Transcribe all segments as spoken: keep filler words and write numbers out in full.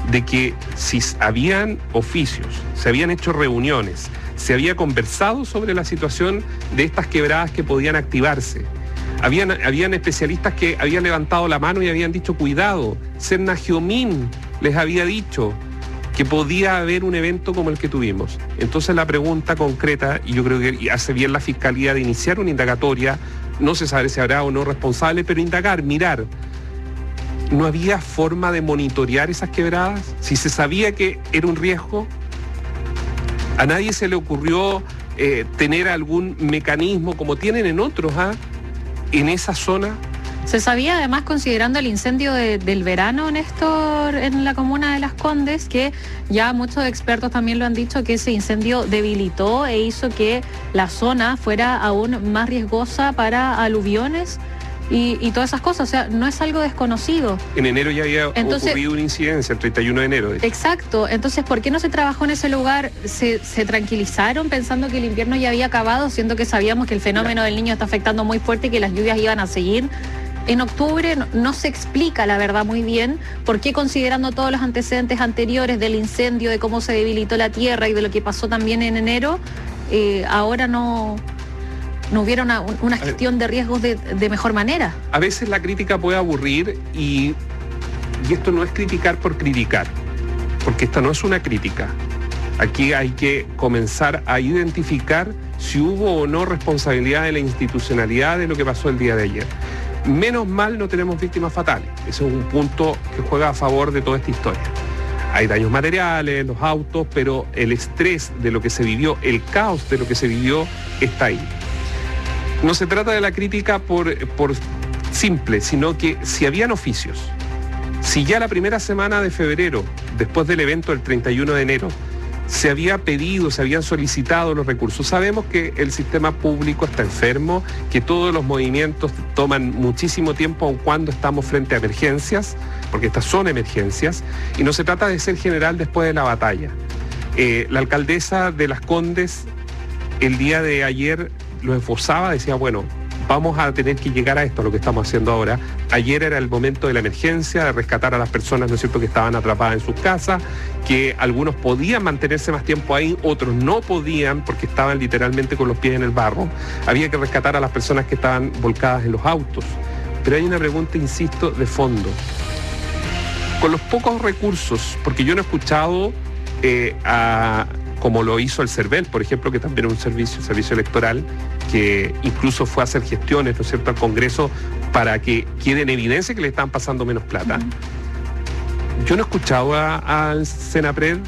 de que si habían oficios, se habían hecho reuniones, se había conversado sobre la situación de estas quebradas que podían activarse. Habían, habían especialistas que habían levantado la mano y habían dicho, cuidado, Serna Giomín les había dicho que podía haber un evento como el que tuvimos. Entonces la pregunta concreta, y yo creo que hace bien la Fiscalía de iniciar una indagatoria, no se sabe si habrá o no responsable, pero indagar, mirar, ¿no había forma de monitorear esas quebradas? Si se sabía que era un riesgo, a nadie se le ocurrió eh, tener algún mecanismo como tienen en otros, ¿ah? En esa zona. Se sabía además, considerando el incendio de, del verano, Néstor, en la comuna de Las Condes, que ya muchos expertos también lo han dicho, que ese incendio debilitó e hizo que la zona fuera aún más riesgosa para aluviones y, y todas esas cosas. O sea, no es algo desconocido. En enero ya había Entonces, ocurrido una incidencia, el treinta y uno de enero. De exacto. Entonces, ¿por qué no se trabajó en ese lugar? Se, se tranquilizaron pensando que el invierno ya había acabado, siendo que sabíamos que el fenómeno del Niño está afectando muy fuerte y que las lluvias iban a seguir. En octubre no, no se explica, la verdad, muy bien por qué, considerando todos los antecedentes anteriores del incendio, de cómo se debilitó la tierra y de lo que pasó también en enero, eh, ahora no, no hubiera una, una gestión de riesgos de, de mejor manera. A veces la crítica puede aburrir y, y esto no es criticar por criticar, porque esta no es una crítica. Aquí hay que comenzar a identificar si hubo o no responsabilidad de la institucionalidad de lo que pasó el día de ayer. Menos mal no tenemos víctimas fatales. Ese es un punto que juega a favor de toda esta historia. Hay daños materiales, los autos, pero el estrés de lo que se vivió, el caos de lo que se vivió, está ahí. No se trata de la crítica por, por simple, sino que si habían oficios, si ya la primera semana de febrero, después del evento del treinta y uno de enero, se había pedido, se habían solicitado los recursos. Sabemos que el sistema público está enfermo, que todos los movimientos toman muchísimo tiempo, aun cuando estamos frente a emergencias, porque estas son emergencias, y no se trata de ser general después de la batalla. Eh, la alcaldesa de Las Condes, el día de ayer, lo esbozaba, decía, bueno, vamos a tener que llegar a esto, a lo que estamos haciendo ahora. Ayer era el momento de la emergencia, de rescatar a las personas, ¿no es cierto?, que estaban atrapadas en sus casas, que algunos podían mantenerse más tiempo ahí, otros no podían porque estaban literalmente con los pies en el barro. Había que rescatar a las personas que estaban volcadas en los autos. Pero hay una pregunta, insisto, de fondo. Con los pocos recursos, porque yo no he escuchado eh, a... como lo hizo el CERVEL, por ejemplo, que también es un servicio, servicio electoral, que incluso fue a hacer gestiones, ¿no es cierto?, al Congreso para que quede en evidencia que le están pasando menos plata. Uh-huh. Yo no he escuchado al Senapred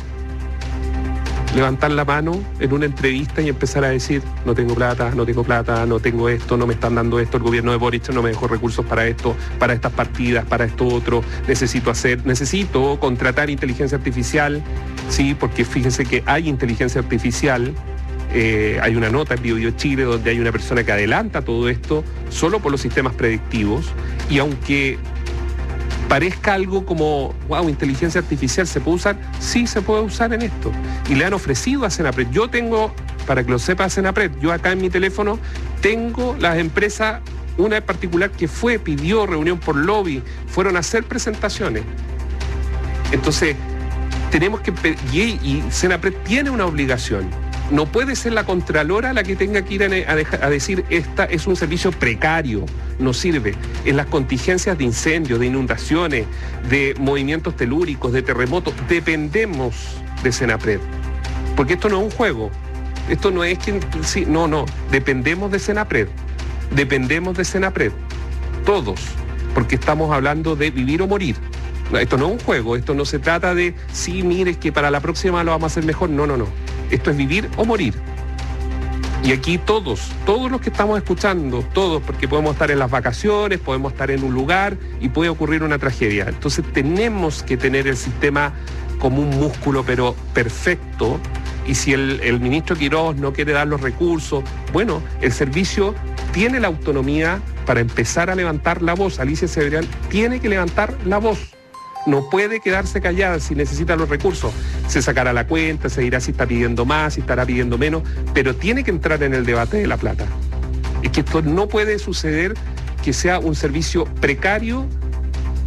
levantar la mano en una entrevista y empezar a decir, no tengo plata, no tengo plata, no tengo esto, no me están dando esto, el gobierno de Boric no me dejó recursos para esto, para estas partidas, para esto otro, necesito hacer, necesito contratar inteligencia artificial, sí, porque fíjense que hay inteligencia artificial, eh, hay una nota en Bio Bio Chile donde hay una persona que adelanta todo esto solo por los sistemas predictivos, y aunque parezca algo como, wow, inteligencia artificial, ¿se puede usar? Sí, se puede usar en esto. Y le han ofrecido a Senapred. Yo tengo, para que lo sepa Senapred, yo acá en mi teléfono tengo las empresas, una en particular que fue, pidió reunión por lobby, fueron a hacer presentaciones. Entonces, tenemos que, y, y Senapred tiene una obligación. No puede ser la Contralora la que tenga que ir a, a, dejar, a decir, esta es un servicio precario, no sirve. En las contingencias de incendios, de inundaciones, de movimientos telúricos, de terremotos, dependemos de Senapred. Porque esto no es un juego. Esto no es que... Sí, no, no. Dependemos de Senapred. Dependemos de Senapred. Todos. Porque estamos hablando de vivir o morir. Esto no es un juego. Esto no se trata de, sí, mire, es que para la próxima lo vamos a hacer mejor. No, no, no. Esto es vivir o morir. Y aquí todos, todos los que estamos escuchando, todos, porque podemos estar en las vacaciones, podemos estar en un lugar y puede ocurrir una tragedia. Entonces tenemos que tener el sistema como un músculo, pero perfecto. Y si el, el ministro Quiroz no quiere dar los recursos, bueno, el servicio tiene la autonomía para empezar a levantar la voz. Alicia Severian tiene que levantar la voz. No puede quedarse callada si necesita los recursos. Se sacará la cuenta, se dirá si está pidiendo más, si estará pidiendo menos, pero tiene que entrar en el debate de la plata. Es que esto no puede suceder, que sea un servicio precario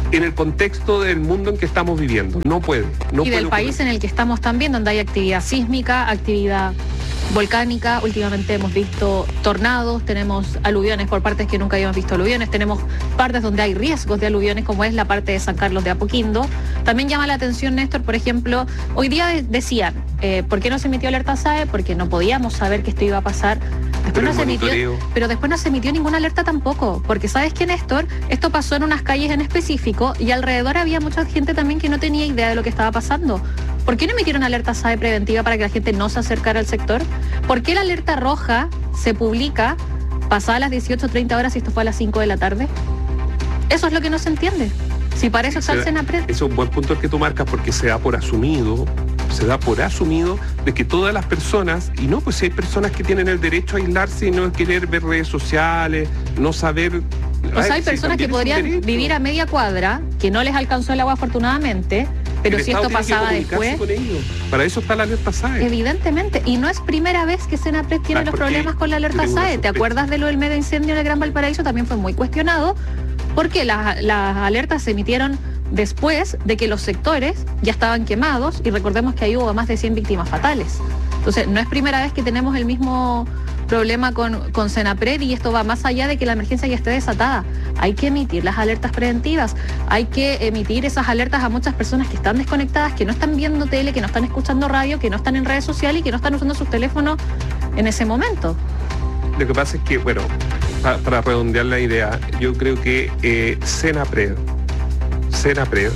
en el contexto del mundo en que estamos viviendo. No puede. No y puede del país en el que estamos también, donde hay actividad sísmica, actividad volcánica. Últimamente hemos visto tornados, tenemos aluviones por partes que nunca habíamos visto aluviones, tenemos partes donde hay riesgos de aluviones, como es la parte de San Carlos de Apoquindo. También llama la atención, Néstor, por ejemplo, hoy día de- decían, eh, ¿por qué no se emitió alerta S A E? Porque no podíamos saber que esto iba a pasar. Después Pero no el se emitió, monitoreo. pero después no se emitió ninguna alerta tampoco, porque ¿sabes qué, Néstor? Esto pasó en unas calles en específico y alrededor había mucha gente también que no tenía idea de lo que estaba pasando. ¿Por qué no emitieron alerta S A E preventiva para que la gente no se acercara al sector? ¿Por qué la alerta roja se publica pasadas las dieciocho treinta horas y esto fue a las cinco de la tarde? Eso es lo que no se entiende. Si para eso está el Se da- Senapred. Es un buen punto el que tú marcas, porque se da por asumido, se da por asumido de que todas las personas, y no, pues hay personas que tienen el derecho a aislarse y no querer ver redes sociales, no saber... O sea, Ay, hay sí, personas que también es un podrían derecho. vivir a media cuadra, que no les alcanzó el agua afortunadamente, pero El si Estado esto tiene que pasaba comunicarse después, con ellos. Para eso está la alerta S A E. evidentemente, y no es primera vez que Senapred tiene Ah, los porque problemas con la alerta yo tengo S A E. una ¿Te sospecha. acuerdas de lo del mega incendio en el Gran Valparaíso? También fue muy cuestionado, porque las, las alertas se emitieron después de que los sectores ya estaban quemados, y recordemos que ahí hubo más de cien víctimas fatales. Entonces, no es primera vez que tenemos el mismo problema con, con Senapred, y esto va más allá de que la emergencia ya esté desatada. Hay que emitir las alertas preventivas, hay que emitir esas alertas a muchas personas que están desconectadas, que no están viendo tele, que no están escuchando radio, que no están en redes sociales y que no están usando sus teléfonos en ese momento. Lo que pasa es que, bueno, pa- para redondear la idea, yo creo que eh, Senapred, Senapred,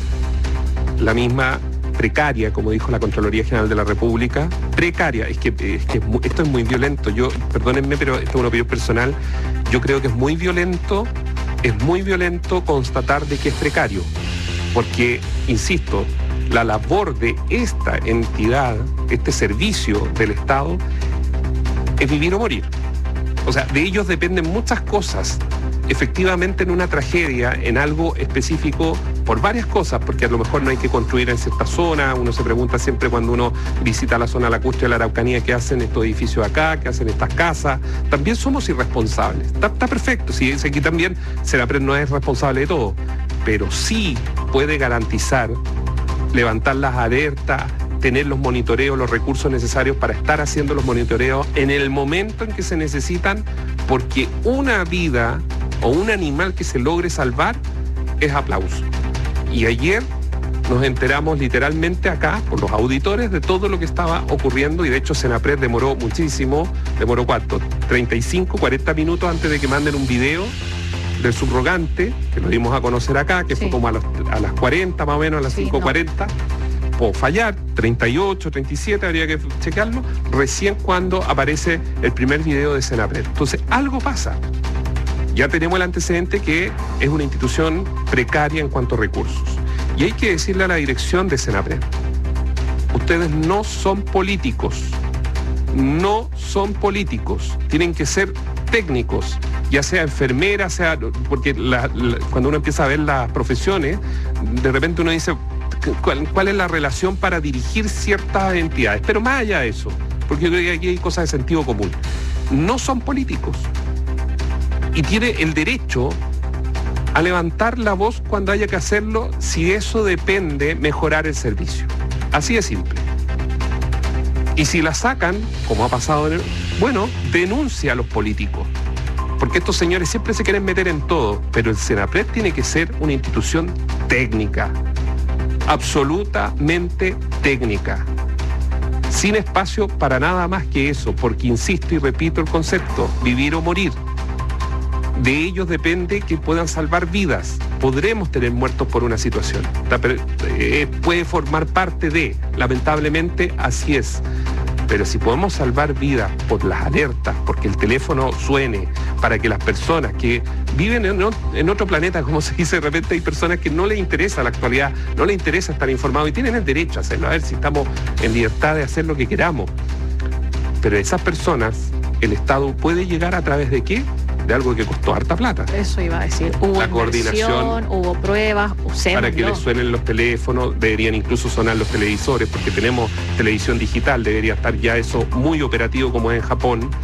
la misma precaria, como dijo la Contraloría General de la República, precaria, es que, es que es mu- esto es muy violento. Yo, perdónenme, pero esto es una opinión personal, yo creo que es muy violento, es muy violento constatar de que es precario, porque, insisto, la labor de esta entidad, este servicio del Estado, es vivir o morir. O sea, de ellos dependen muchas cosas. Efectivamente, en una tragedia, en algo específico, por varias cosas, porque a lo mejor no hay que construir en cierta zona. Uno se pregunta siempre cuando uno visita la zona lacustre de la Araucanía, ¿qué hacen estos edificios acá? ¿Qué hacen estas casas? También somos irresponsables. Está, está perfecto. Si si aquí también Senapred no es responsable de todo, pero sí puede garantizar, levantar las alertas, tener los monitoreos, los recursos necesarios para estar haciendo los monitoreos en el momento en que se necesitan, porque una vida o un animal que se logre salvar es aplauso. Y ayer nos enteramos literalmente acá, por los auditores, de todo lo que estaba ocurriendo, y de hecho Senapred demoró muchísimo, demoró cuánto, treinta y cinco, cuarenta minutos antes de que manden un video del subrogante, que lo dimos a conocer acá, que Sí. fue como a, los- a las cuarenta más o menos, a las Sí, cinco no. cuarenta. Puedo fallar, treinta y ocho, treinta y siete, habría que checarlo, recién cuando aparece el primer video de Senapred. Entonces, algo pasa. Ya tenemos el antecedente que es una institución precaria en cuanto a recursos. Y hay que decirle a la dirección de Senapred, ustedes no son políticos, no son políticos, tienen que ser técnicos, ya sea enfermera, sea, porque la- la- cuando uno empieza a ver las profesiones, de repente uno dice, ¿cuál, cuál es la relación para dirigir ciertas entidades? Pero más allá de eso, porque yo creo que aquí hay cosas de sentido común. No son políticos y tiene el derecho a levantar la voz cuando haya que hacerlo, si eso depende mejorar el servicio. Así de simple. Y si la sacan, como ha pasado en el... Bueno, denuncia a los políticos. Porque estos señores siempre se quieren meter en todo, pero el Senapred tiene que ser una institución técnica, absolutamente técnica, sin espacio para nada más que eso, porque insisto y repito el concepto, vivir o morir. De ellos depende que puedan salvar vidas. Podremos tener muertos por una situación. Eh, puede formar parte de, lamentablemente así es. Pero si podemos salvar vidas por las alertas, porque el teléfono suene, para que las personas que viven en, en otro planeta, como se dice, de repente hay personas que no les interesa la actualidad, no les interesa estar informados y tienen el derecho a hacerlo, a ver si estamos en libertad de hacer lo que queramos. Pero esas personas, el Estado puede llegar a través de ¿qué? De algo que costó harta plata. Eso iba a decir. Hubo La coordinación, hubo pruebas, usémoslo. para que les suenen los teléfonos, deberían incluso sonar los televisores, porque tenemos televisión digital, debería estar ya eso muy operativo como es en Japón.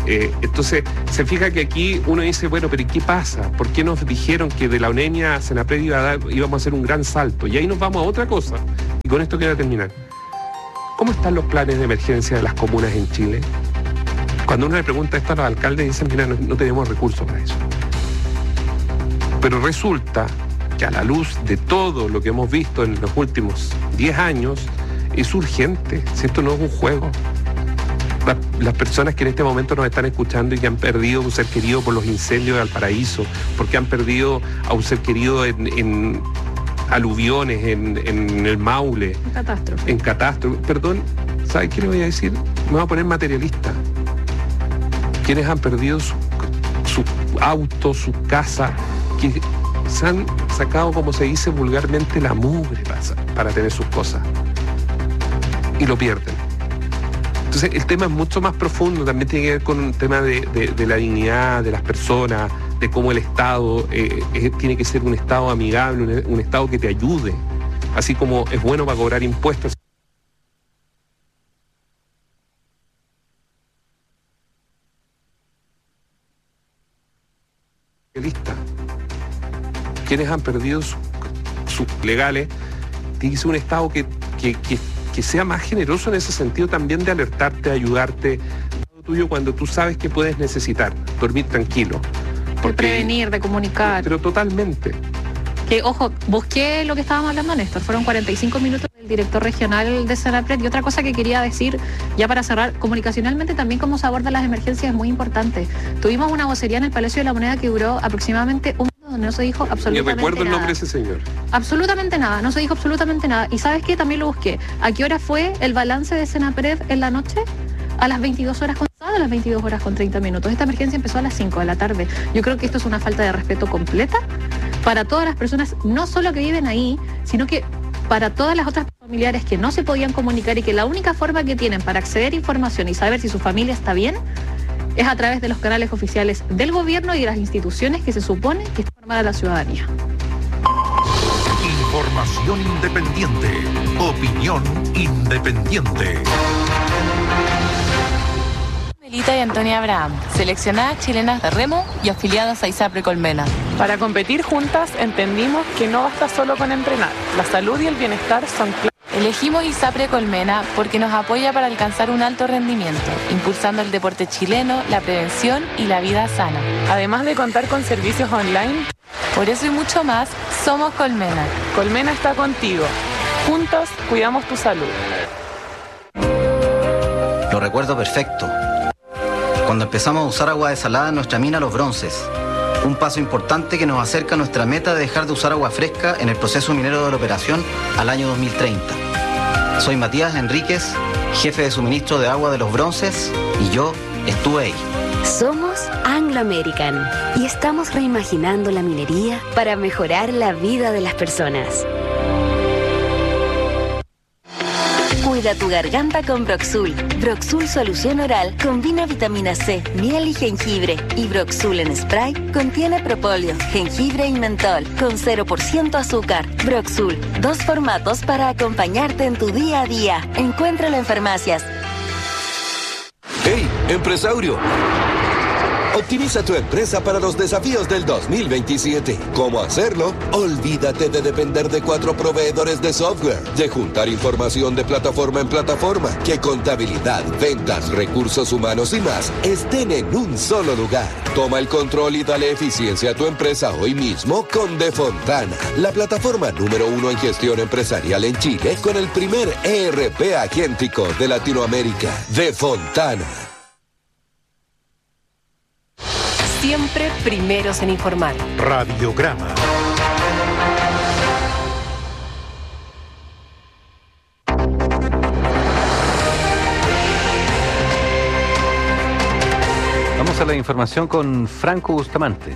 Eh, entonces, se fija que aquí uno dice, bueno, pero ¿y qué pasa? ¿Por qué nos dijeron que de la UNEMIA a Senapred iba a dar, íbamos a hacer un gran salto? Y ahí nos vamos a otra cosa. Y con esto quiero terminar. ¿Cómo están los planes de emergencia de las comunas en Chile? Cuando uno le pregunta esto a los alcaldes, dicen, mira, no, no tenemos recursos para eso. Pero resulta que a la luz de todo lo que hemos visto en los últimos diez años, es urgente, si esto no es un juego. La, las personas que en este momento nos están escuchando y que han perdido un ser querido por los incendios de Valparaíso, porque han perdido a un ser querido en, en aluviones, en, en el Maule. En catástrofe. En catástrofe. Perdón, ¿sabes qué le voy a decir? Me voy a poner materialista. Quienes han perdido su, su auto, su casa, que se han sacado, como se dice vulgarmente, la mugre para, para tener sus cosas. Y lo pierden. Entonces el tema es mucho más profundo, también tiene que ver con un tema de, de, de la dignidad de las personas, de cómo el Estado eh, eh, tiene que ser un Estado amigable, un, un Estado que te ayude, así como es bueno para cobrar impuestos. Lista. Quienes han perdido sus su legales, tiene que ser un Estado que, que, que que sea más generoso en ese sentido también de alertarte, ayudarte, tuyo cuando tú sabes que puedes necesitar, dormir tranquilo. Porque, de prevenir, de comunicar. Pero totalmente. Que, ojo, busqué lo que estábamos hablando, Néstor, fueron cuarenta y cinco minutos del director regional de Senapred. Y otra cosa que quería decir, ya para cerrar, comunicacionalmente también cómo se abordan las emergencias es muy importante. Tuvimos una vocería en el Palacio de la Moneda que duró aproximadamente un minuto, donde no se dijo absolutamente nada. Y recuerdo el nombre de ese señor. Absolutamente nada, no se dijo absolutamente nada. Y ¿sabes qué? También lo busqué. ¿A qué hora fue el balance de Senapred en la noche? A las veintidós horas con a las veintidós horas con treinta minutos. Esta emergencia empezó a las cinco de la tarde. Yo creo que esto es una falta de respeto completa para todas las personas, no solo que viven ahí, sino que para todas las otras familiares que no se podían comunicar y que la única forma que tienen para acceder a información y saber si su familia está bien es a través de los canales oficiales del gobierno y de las instituciones que se supone que están formadas a la ciudadanía. Información independiente. Opinión independiente. Melita y Antonia Abraham, seleccionadas chilenas de remo y afiliadas a ISAPRE Colmena. Para competir juntas entendimos que no basta solo con entrenar. La salud y el bienestar son claves. Elegimos ISAPRE Colmena porque nos apoya para alcanzar un alto rendimiento, impulsando el deporte chileno, la prevención y la vida sana. Además de contar con servicios online. Por eso y mucho más, somos Colmena. Colmena está contigo. Juntos cuidamos tu salud. Lo recuerdo perfecto. Cuando empezamos a usar agua desalada en nuestra mina Los Bronces. Un paso importante que nos acerca a nuestra meta de dejar de usar agua fresca en el proceso minero de la operación al año dos mil treinta. Soy Matías Enríquez, jefe de suministro de agua de Los Bronces, y yo estuve ahí. Somos Anglo American y estamos reimaginando la minería para mejorar la vida de las personas. Cuida tu garganta con Broxul. Broxul Solución Oral combina vitamina C, miel y jengibre. Y Broxul en spray contiene propóleo, jengibre y mentol con cero por ciento azúcar. Broxul, dos formatos para acompañarte en tu día a día. Encuéntralo en farmacias. ¡Hey, empresario! Optimiza tu empresa para los desafíos del dos mil veintisiete. ¿Cómo hacerlo? Olvídate de depender de cuatro proveedores de software, de juntar información de plataforma en plataforma, que contabilidad, ventas, recursos humanos y más estén en un solo lugar. Toma el control y dale eficiencia a tu empresa hoy mismo con Defontana, la plataforma número uno en gestión empresarial en Chile, con el primer E R P agéntico de Latinoamérica. Defontana. Siempre primeros en informar. Radiograma. Vamos a la información con Franco Bustamante.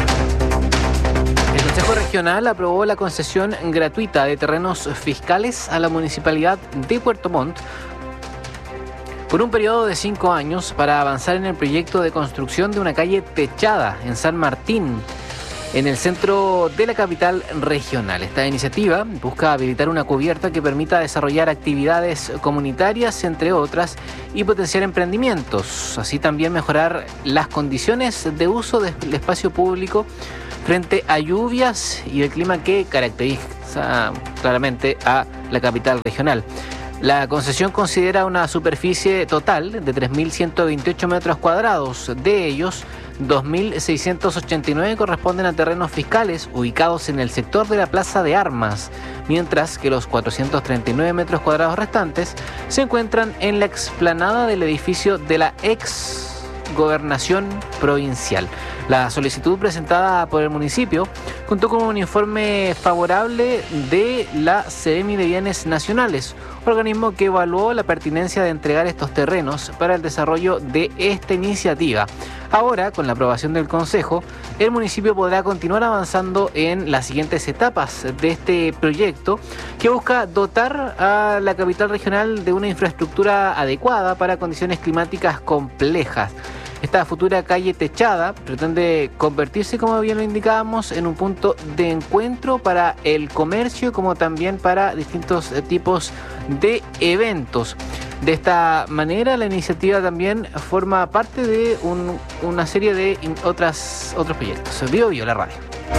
El Consejo Regional aprobó la concesión gratuita de terrenos fiscales a la Municipalidad de Puerto Montt por un periodo de cinco años para avanzar en el proyecto de construcción de una calle techada en San Martín, en el centro de la capital regional. Esta iniciativa busca habilitar una cubierta que permita desarrollar actividades comunitarias, entre otras, y potenciar emprendimientos, así también mejorar las condiciones de uso del espacio público frente a lluvias y el clima que caracteriza claramente a la capital regional. La concesión considera una superficie total de tres mil ciento veintiocho metros cuadrados. De ellos, dos mil seiscientos ochenta y nueve corresponden a terrenos fiscales ubicados en el sector de la Plaza de Armas, mientras que los cuatrocientos treinta y nueve metros cuadrados restantes se encuentran en la explanada del edificio de la ex Gobernación Provincial. La solicitud presentada por el municipio contó con un informe favorable de la Seremi de Bienes Nacionales, organismo que evaluó la pertinencia de entregar estos terrenos para el desarrollo de esta iniciativa. Ahora, con la aprobación del Consejo, el municipio podrá continuar avanzando en las siguientes etapas de este proyecto, que busca dotar a la capital regional de una infraestructura adecuada para condiciones climáticas complejas. Esta futura calle techada pretende convertirse, como bien lo indicábamos, en un punto de encuentro para el comercio, como también para distintos tipos de eventos. De esta manera, la iniciativa también forma parte de un, una serie de in, otras, otros proyectos. Bio Bio, la radio.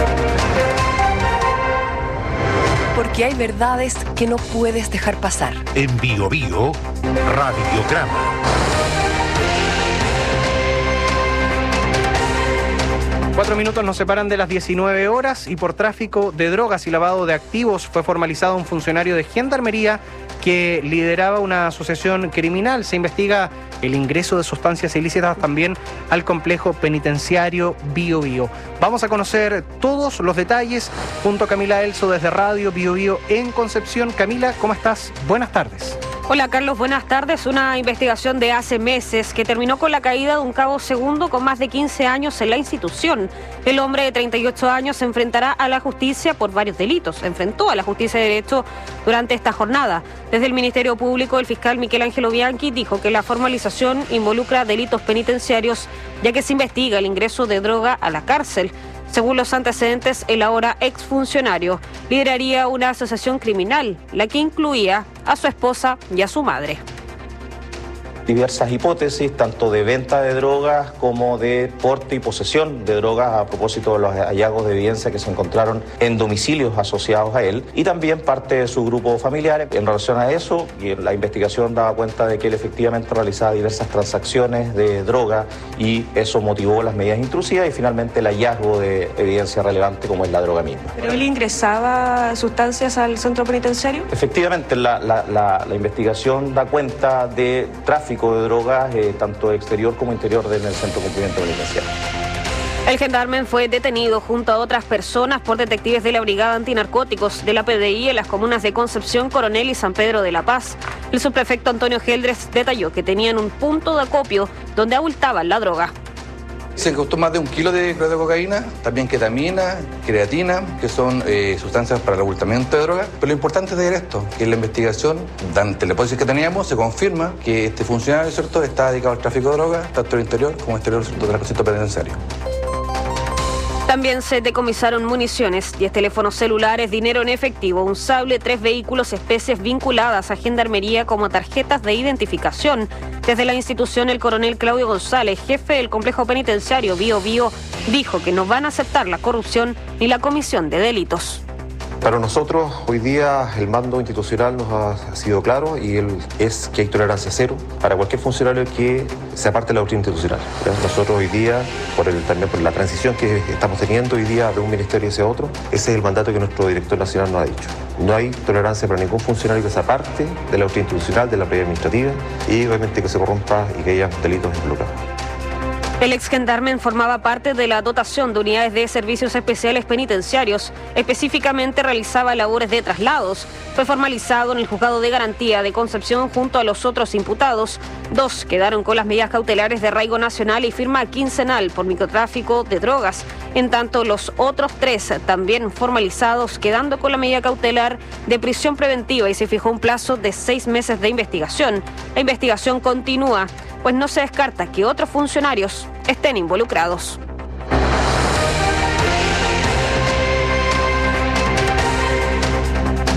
Porque hay verdades que no puedes dejar pasar. En Bio Bio, Radiograma. Cuatro minutos nos separan de las diecinueve horas y por tráfico de drogas y lavado de activos fue formalizado un funcionario de Gendarmería que lideraba una asociación criminal. Se investiga el ingreso de sustancias ilícitas también al complejo penitenciario Bio Bio. Vamos a conocer todos los detalles junto a Camila Elso desde Radio Bio Bio en Concepción. Camila, ¿cómo estás? Buenas tardes. Hola Carlos, buenas tardes. Una investigación de hace meses que terminó con la caída de un cabo segundo con más de quince años en la institución. El hombre de treinta y ocho años se enfrentará a la justicia por varios delitos. Se enfrentó a la justicia de derecho durante esta jornada. Desde el Ministerio Público, el fiscal Miquel Ángelo Bianchi dijo que la formalización involucra delitos penitenciarios, ya que se investiga el ingreso de droga a la cárcel. Según los antecedentes, el ahora exfuncionario lideraría una asociación criminal, la que incluía a su esposa y a su madre. Diversas hipótesis, tanto de venta de drogas como de porte y posesión de drogas a propósito de los hallazgos de evidencia que se encontraron en domicilios asociados a él y también parte de su grupo familiar. En relación a eso, y la investigación daba cuenta de que él efectivamente realizaba diversas transacciones de droga y eso motivó las medidas intrusivas y finalmente el hallazgo de evidencia relevante como es la droga misma. ¿Pero él ingresaba sustancias al centro penitenciario? Efectivamente, la, la, la, la investigación da cuenta de tráfico de drogas, eh, tanto exterior como interior en el centro de cumplimiento penitenciario. El gendarme fue detenido junto a otras personas por detectives de la Brigada Antinarcóticos de la P D I en las comunas de Concepción, Coronel y San Pedro de la Paz. El subprefecto Antonio Geldres detalló que tenían un punto de acopio donde abultaban la droga. Se incautó más de un kilo de de cocaína, también ketamina, creatina, que son eh, sustancias para el abultamiento de droga. Pero lo importante es ver esto, que en la investigación, ante la hipótesis que teníamos, se confirma que este funcionario, ¿cierto?, está dedicado al tráfico de drogas, tanto el interior como el exterior, ¿cierto?, del recinto penitenciario. También se decomisaron municiones, diez teléfonos celulares, dinero en efectivo, un sable, tres vehículos, especies vinculadas a Gendarmería como tarjetas de identificación. Desde la institución, el coronel Claudio González, jefe del complejo penitenciario Bio Bio, dijo que no van a aceptar la corrupción ni la comisión de delitos. Para nosotros, hoy día, el mando institucional nos ha sido claro y el, es que hay tolerancia cero para cualquier funcionario que se aparte de la doctrina institucional. Nosotros hoy día, por el, también por la transición que estamos teniendo hoy día de un ministerio hacia otro, ese es el mandato que nuestro director nacional nos ha dicho. No hay tolerancia para ningún funcionario que se aparte de la doctrina institucional, de la previa administrativa y obviamente que se corrompa y que haya delitos involucrados. El ex gendarme formaba parte de la dotación de unidades de servicios especiales penitenciarios. Específicamente realizaba labores de traslados. Fue formalizado en el juzgado de garantía de Concepción junto a los otros imputados. Dos quedaron con las medidas cautelares de arraigo nacional y firma quincenal por microtráfico de drogas. En tanto, los otros tres también formalizados, quedando con la medida cautelar de prisión preventiva y se fijó un plazo de seis meses de investigación. La investigación continúa, pues no se descarta que otros funcionarios estén involucrados.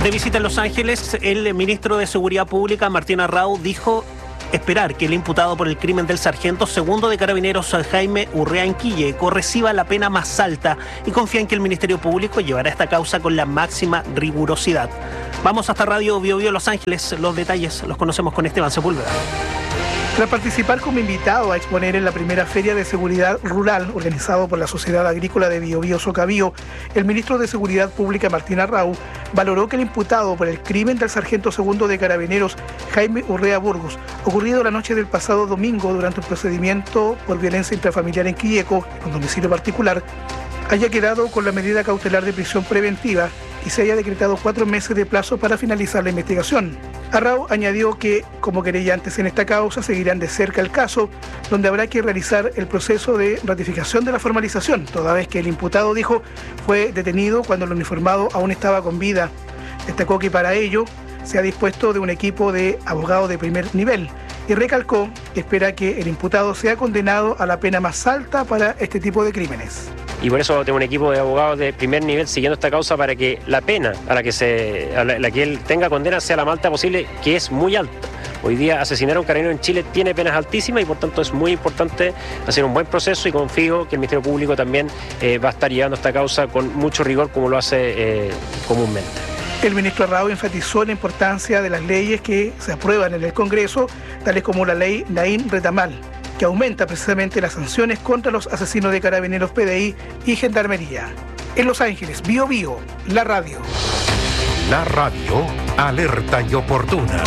De visita en Los Ángeles, el ministro de Seguridad Pública, Martín Arrau, dijo esperar que el imputado por el crimen del sargento segundo de Carabineros, Jaime Urrea Enquilleco, reciba la pena más alta y confía en que el Ministerio Público llevará esta causa con la máxima rigurosidad. Vamos hasta Radio Bio Bio Los Ángeles. Los detalles los conocemos con Esteban Sepúlveda. Tras participar como invitado a exponer en la primera Feria de Seguridad Rural organizado por la Sociedad Agrícola de Biobío Socabío, el ministro de Seguridad Pública Martín Arrau valoró que el imputado por el crimen del sargento segundo de Carabineros Jaime Urrea Burgos, ocurrido la noche del pasado domingo durante un procedimiento por violencia intrafamiliar en Quilleco, en un domicilio particular, haya quedado con la medida cautelar de prisión preventiva y se haya decretado cuatro meses de plazo para finalizar la investigación. Arrau añadió que, como querellantes en esta causa, seguirán de cerca el caso, donde habrá que realizar el proceso de ratificación de la formalización, toda vez que el imputado, dijo, fue detenido cuando el uniformado aún estaba con vida. Destacó que para ello se ha dispuesto de un equipo de abogados de primer nivel y recalcó que espera que el imputado sea condenado a la pena más alta para este tipo de crímenes. Y por eso tengo un equipo de abogados de primer nivel siguiendo esta causa para que la pena a la que, se, a la, la que él tenga condena sea la más alta posible, que es muy alta. Hoy día asesinar a un carabinero en Chile tiene penas altísimas y por tanto es muy importante hacer un buen proceso y confío que el Ministerio Público también eh, va a estar llevando esta causa con mucho rigor como lo hace eh, comúnmente. El ministro Arrau enfatizó la importancia de las leyes que se aprueban en el Congreso, tales como la ley Naín Retamal, que aumenta precisamente las sanciones contra los asesinos de Carabineros, P D I y Gendarmería. En Los Ángeles, Bio Bio, la radio. La radio, alerta y oportuna.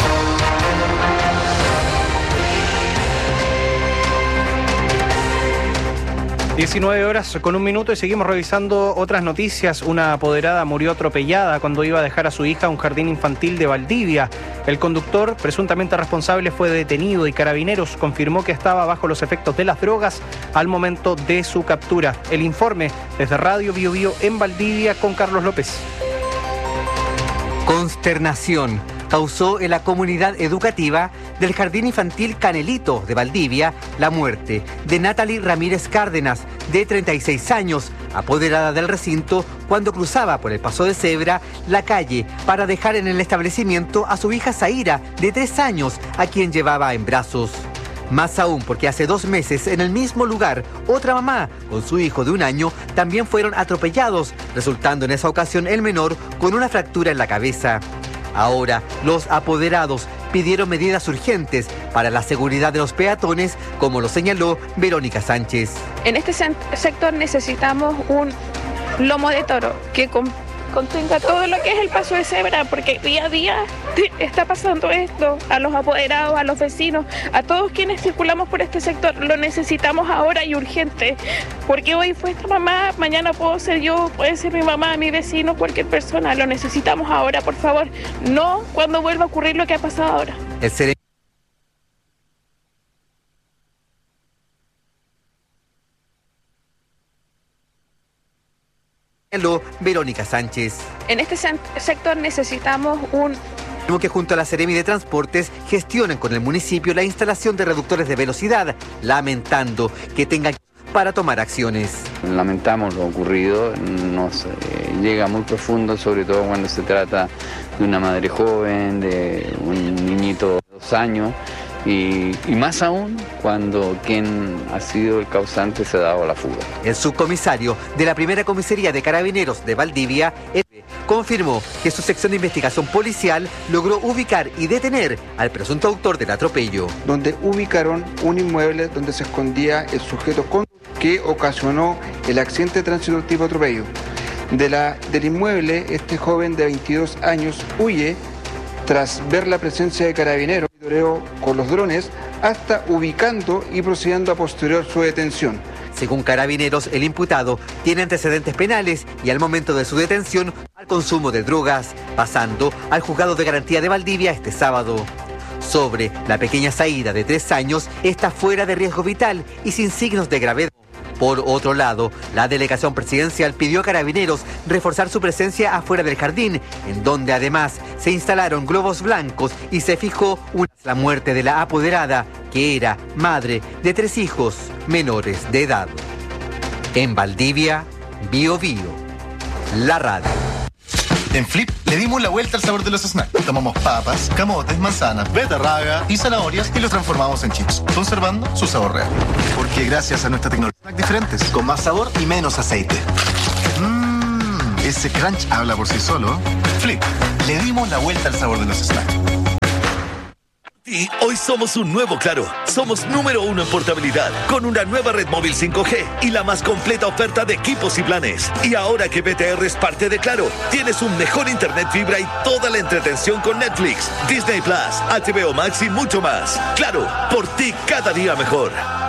diecinueve horas con un minuto y seguimos revisando otras noticias. Una apoderada murió atropellada cuando iba a dejar a su hija a un jardín infantil de Valdivia. El conductor, presuntamente responsable, fue detenido y Carabineros confirmó que estaba bajo los efectos de las drogas al momento de su captura. El informe desde Radio Bio Bio en Valdivia con Carlos López. Consternación causó en la comunidad educativa del Jardín Infantil Canelito de Valdivia la muerte de Natalie Ramírez Cárdenas, de treinta y seis años, apoderada del recinto cuando cruzaba por el paso de cebra la calle para dejar en el establecimiento a su hija Zaira, de tres años, a quien llevaba en brazos. Más aún porque hace dos meses en el mismo lugar otra mamá con su hijo de un año también fueron atropellados, resultando en esa ocasión el menor con una fractura en la cabeza. Ahora, los apoderados pidieron medidas urgentes para la seguridad de los peatones, como lo señaló Verónica Sánchez. En este sector necesitamos un lomo de toro que contenga todo lo que es el paso de cebra, porque día a día está pasando esto a los apoderados, a los vecinos, a todos quienes circulamos por este sector. Lo necesitamos ahora y urgente, porque hoy fue esta mamá, mañana puedo ser yo, puede ser mi mamá, mi vecino, cualquier persona. Lo necesitamos ahora, por favor, no cuando vuelva a ocurrir lo que ha pasado ahora. El ser... Verónica Sánchez. En este sector necesitamos un... que junto a la Seremi de Transportes gestionen con el municipio la instalación de reductores de velocidad, lamentando que tengan para tomar acciones. Lamentamos lo ocurrido, nos eh, llega muy profundo, sobre todo cuando se trata de una madre joven, de un niñito de dos años. Y, y más aún cuando quien ha sido el causante se ha dado a la fuga. El subcomisario de la primera comisaría de Carabineros de Valdivia confirmó que su sección de investigación policial logró ubicar y detener al presunto autor del atropello. Donde ubicaron un inmueble donde se escondía el sujeto que ocasionó el accidente de tránsito tipo atropello. De la, del inmueble, este joven de veintidós años huye tras ver la presencia de Carabineros con los drones, hasta ubicando y procediendo a posterior su detención. Según Carabineros, el imputado tiene antecedentes penales y al momento de su detención al consumo de drogas, pasando al juzgado de garantía de Valdivia este sábado. Sobre la pequeña Zaira de tres años, está fuera de riesgo vital y sin signos de gravedad. Por otro lado, la delegación presidencial pidió a Carabineros reforzar su presencia afuera del jardín, en donde además se instalaron globos blancos y se fijó una... la muerte de la apoderada, que era madre de tres hijos menores de edad. En Valdivia, Bio Bio, la radio. En Flip le dimos la vuelta al sabor de los snacks. Tomamos papas, camotes, manzanas, betarraga y zanahorias y los transformamos en chips, conservando su sabor real. Porque gracias a nuestra tecnología, snacks diferentes, con más sabor y menos aceite. Mmm, ese crunch habla por sí solo. Flip, le dimos la vuelta al sabor de los snacks. Y hoy somos un nuevo Claro. Somos número uno en portabilidad, con una nueva red móvil cinco G y la más completa oferta de equipos y planes. Y ahora que B T R es parte de Claro, tienes un mejor internet fibra y toda la entretención con Netflix, Disney Plus, H B O Max y mucho más. Claro, por ti cada día mejor.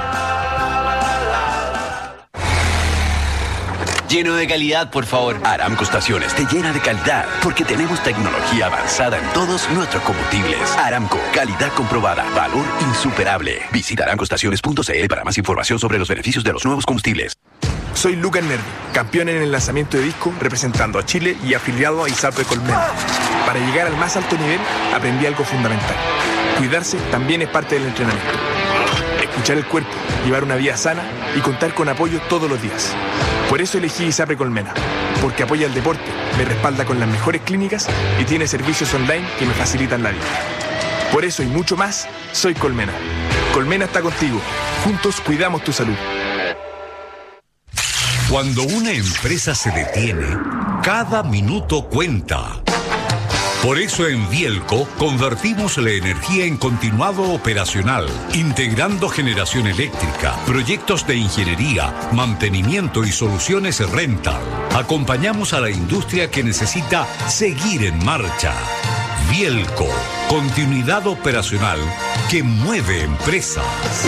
Lleno de calidad, por favor. Aramco Estaciones te llena de calidad porque tenemos tecnología avanzada en todos nuestros combustibles. Aramco, calidad comprobada, valor insuperable. Visita aramco estaciones punto c l para más información sobre los beneficios de los nuevos combustibles. Soy Lucas Nervi, campeón en el lanzamiento de disco representando a Chile y afiliado a ISAPRE Colmena. Para llegar al más alto nivel aprendí algo fundamental. Cuidarse también es parte del entrenamiento. Escuchar el cuerpo, llevar una vida sana y contar con apoyo todos los días. Por eso elegí ISAPRE Colmena, porque apoya el deporte, me respalda con las mejores clínicas y tiene servicios online que me facilitan la vida. Por eso y mucho más, soy Colmena. Colmena está contigo. Juntos cuidamos tu salud. Cuando una empresa se detiene, cada minuto cuenta. Por eso en Vielco convertimos la energía en continuado operacional, integrando generación eléctrica, proyectos de ingeniería, mantenimiento y soluciones rental. Acompañamos a la industria que necesita seguir en marcha. Vielco, continuidad operacional que mueve empresas.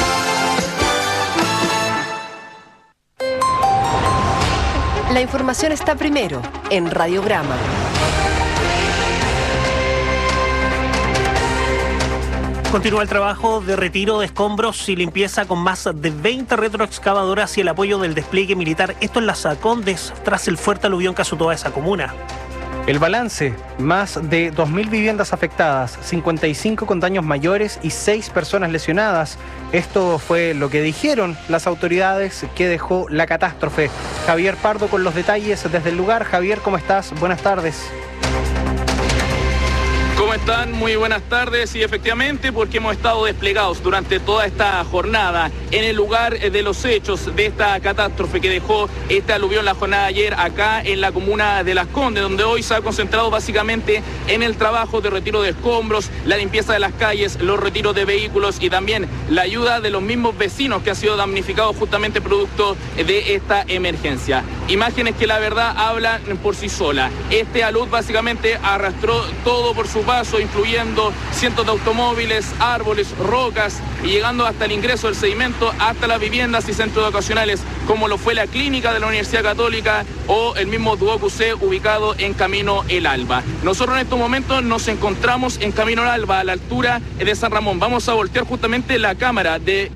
La información está primero en Radiograma. Continúa el trabajo de retiro de escombros y limpieza con más de veinte retroexcavadoras y el apoyo del despliegue militar. Esto en Las Condes, tras el fuerte aluvión que azotó a esa comuna. El balance, más de dos mil viviendas afectadas, cincuenta y cinco con daños mayores y seis personas lesionadas. Esto fue lo que dijeron las autoridades que dejó la catástrofe. Javier Pardo con los detalles desde el lugar. Javier, ¿cómo estás? Buenas tardes. ¿Cómo están? Muy buenas tardes. Y efectivamente, porque hemos estado desplegados durante toda esta jornada en el lugar de los hechos de esta catástrofe que dejó este aluvión la jornada de ayer acá en la comuna de Las Condes, donde hoy se ha concentrado básicamente en el trabajo de retiro de escombros, la limpieza de las calles, los retiros de vehículos y también la ayuda de los mismos vecinos que han sido damnificados justamente producto de esta emergencia. Imágenes que la verdad hablan por sí sola. Este alud básicamente arrastró todo por su paso, incluyendo cientos de automóviles, árboles, rocas y llegando hasta el ingreso del sedimento hasta las viviendas y centros educacionales, como lo fue la clínica de la Universidad Católica o el mismo Duoc C ubicado en Camino El Alba. Nosotros en estos momentos nos encontramos en Camino El Alba, a la altura de San Ramón. Vamos a voltear justamente la cámara de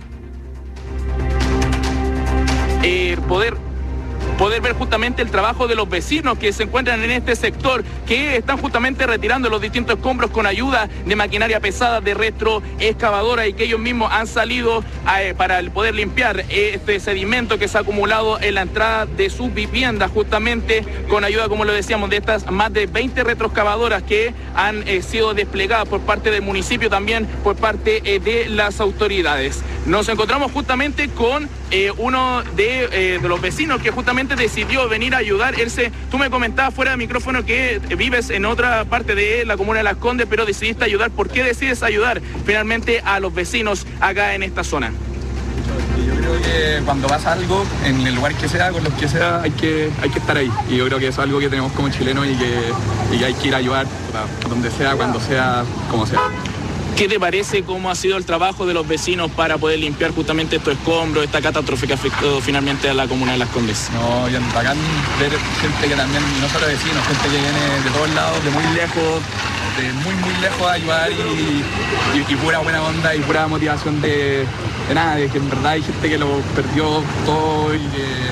eh, poder poder ver justamente el trabajo de los vecinos que se encuentran en este sector, que están justamente retirando los distintos escombros con ayuda de maquinaria pesada, de retroexcavadora, y que ellos mismos han salido eh, para poder limpiar este sedimento que se ha acumulado en la entrada de sus viviendas, justamente con ayuda, como lo decíamos, de estas más de veinte retroexcavadoras que han eh, sido desplegadas por parte del municipio, también por parte eh, de las autoridades. Nos encontramos justamente con eh, uno de, eh, de los vecinos que justamente decidió venir a ayudar. Él se, tú me comentabas fuera de micrófono que vives en otra parte de la comuna de Las Condes, pero decidiste ayudar. ¿Por qué decides ayudar finalmente a los vecinos acá en esta zona? Yo creo que cuando pasa algo, en el lugar que sea, con los que sea, hay que, hay que estar ahí. Y yo creo que eso es algo que tenemos como chilenos y que, y que hay que ir a ayudar donde sea, cuando sea, como sea. ¿Qué te parece cómo ha sido el trabajo de los vecinos para poder limpiar justamente estos escombros, esta catástrofe que afectó finalmente a la comuna de Las Condes? No, y bacán ver gente que también, no solo vecinos, gente que viene de todos lados, de muy lejos, de muy muy lejos a ayudar y, y, y pura buena onda y pura motivación de, de nada, de que en verdad hay gente que lo perdió todo y que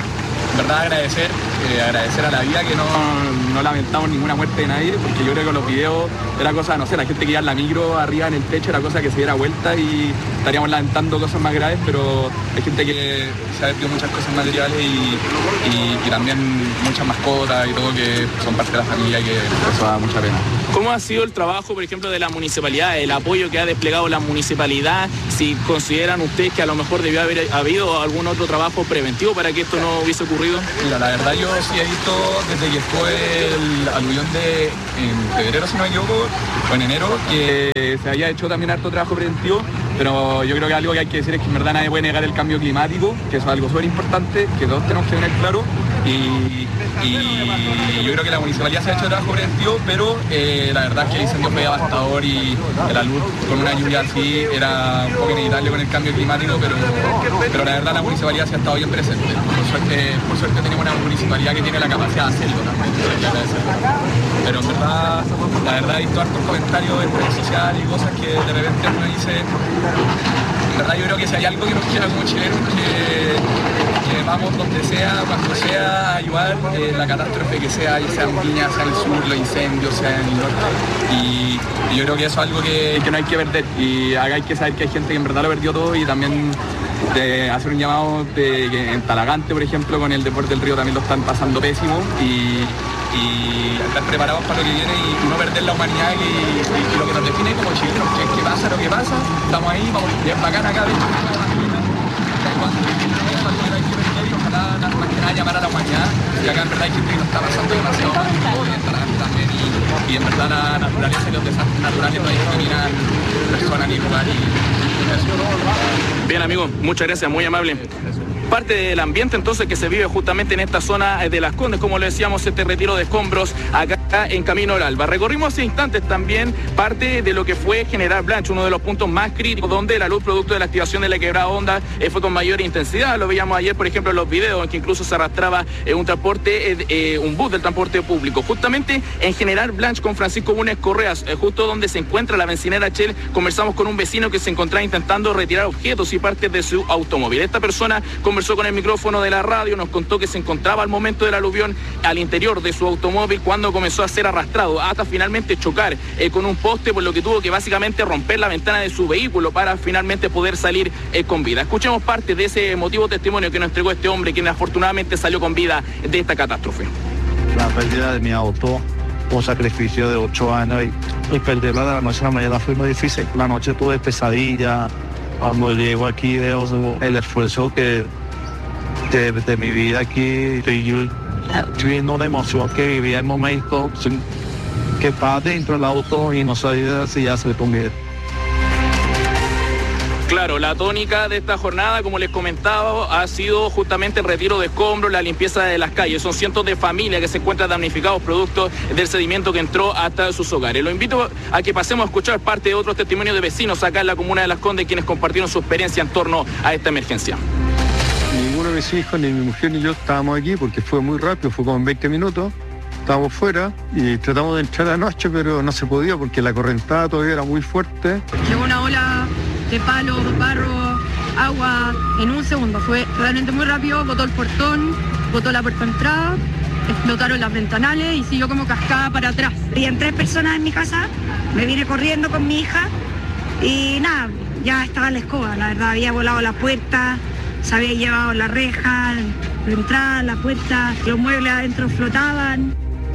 en verdad agradecer, eh, agradecer a la vida que no, no lamentamos ninguna muerte de nadie, porque yo creo que con los videos era cosa, no sé, la gente que iba en la micro arriba en el techo era cosa que se diera vuelta y estaríamos lamentando cosas más graves, pero hay gente que se ha perdido muchas cosas materiales y, y, y también muchas mascotas y todo que son parte de la familia y que eso da mucha pena. ¿Cómo ha sido el trabajo, por ejemplo, de la municipalidad, el apoyo que ha desplegado la municipalidad? Si consideran ustedes que a lo mejor debió haber habido algún otro trabajo preventivo para que esto no hubiese ocurrido. Mira, la verdad yo sí he visto desde que fue el aluvión de en febrero, si no me equivoco, o en enero, que se había hecho también harto trabajo preventivo, pero yo creo que algo que hay que decir es que en verdad nadie puede negar el cambio climático, que eso es algo súper importante, que todos tenemos que tener claro, y, y yo creo que la municipalidad se ha hecho trabajo preventivo, pero eh, la verdad es que el incendio fue devastador y la luz con una lluvia así era un poco inevitable con el cambio climático, pero, pero la verdad la municipalidad se ha estado bien presente. Por suerte, por suerte tenemos una municipalidad que tiene la capacidad de hacerlo también. Pero en verdad, la verdad he visto hartos comentarios en redes sociales y cosas que de repente uno dice, en verdad yo creo que si hay algo que nos queda como chilenos, que, que vamos donde sea, cuando sea, a ayudar en la catástrofe que sea, ya sea en Viña, sea en el sur, los incendios, sea en el norte. Y, y yo creo que eso es algo que, que no hay que perder. Y hay que saber que hay gente que en verdad lo perdió todo y también de hacer un llamado de que en Talagante, por ejemplo, con el deporte del río también lo están pasando pésimo y, y estar preparados para lo que viene y no perder la humanidad y, y, y lo que nos define como chilenos, que, que pasa lo que pasa, estamos ahí, vamos bien bacán acá, de hecho, ojalá más que nada llamar a la humanidad, y acá en verdad hay gente que nos está pasando demasiado mal, también, y, y en verdad la naturaleza y los desastres naturales no discriminan personas ni lugar y eso. Bien, amigo, muchas gracias, muy amable. Parte del ambiente entonces que se vive justamente en esta zona de Las Condes, como le decíamos, este retiro de escombros acá en Camino al Alba. Recorrimos hace instantes también parte de lo que fue General Blanche, uno de los puntos más críticos donde la luz producto de la activación de la quebrada Honda eh, fue con mayor intensidad. Lo veíamos ayer, por ejemplo, en los videos en que incluso se arrastraba eh, un transporte, eh, eh, un bus del transporte público. Justamente en General Blanche con Francisco Bunes Correas, eh, justo donde se encuentra la bencinera Shell, conversamos con un vecino que se encontraba intentando retirar objetos y partes de su automóvil. Esta persona conversó con el micrófono de la radio, nos contó que se encontraba al momento del aluvión al interior de su automóvil cuando comenzó a ser arrastrado hasta finalmente chocar eh, con un poste, por lo que tuvo que básicamente romper la ventana de su vehículo para finalmente poder salir eh, con vida. Escuchemos parte de ese emotivo testimonio que nos entregó este hombre, quien afortunadamente salió con vida de esta catástrofe. La pérdida de mi auto, un sacrificio de ocho años y, y perderla de la noche a la mañana fue muy difícil. La noche tuve pesadilla, cuando llego aquí veo el esfuerzo que de, de mi vida aquí, estoy viviendo una emoción que vivía en el momento, que estaba dentro del auto y no sabía si ya se conviene. Claro, la tónica de esta jornada, como les comentaba, ha sido justamente el retiro de escombros, la limpieza de las calles. Son cientos de familias que se encuentran damnificados producto del sedimento que entró hasta sus hogares. Lo invito a que pasemos a escuchar parte de otros testimonios de vecinos acá en la comuna de Las Condes, quienes compartieron su experiencia en torno a esta emergencia. Ninguno de mis hijos, ni mi mujer ni yo estábamos aquí porque fue muy rápido, fue como en veinte minutos. Estábamos fuera y tratamos de entrar anoche, pero no se podía porque la correntada todavía era muy fuerte. Llegó una ola de palos, barro, agua en un segundo. Fue realmente muy rápido, botó el portón, botó la puerta de entrada, explotaron las ventanales y siguió como cascada para atrás. Habían tres personas en mi casa, me vine corriendo con mi hija y nada, ya estaba en la escoba. La verdad, había volado la puerta, se había llevado la reja, la entrada, la puerta, los muebles adentro flotaban.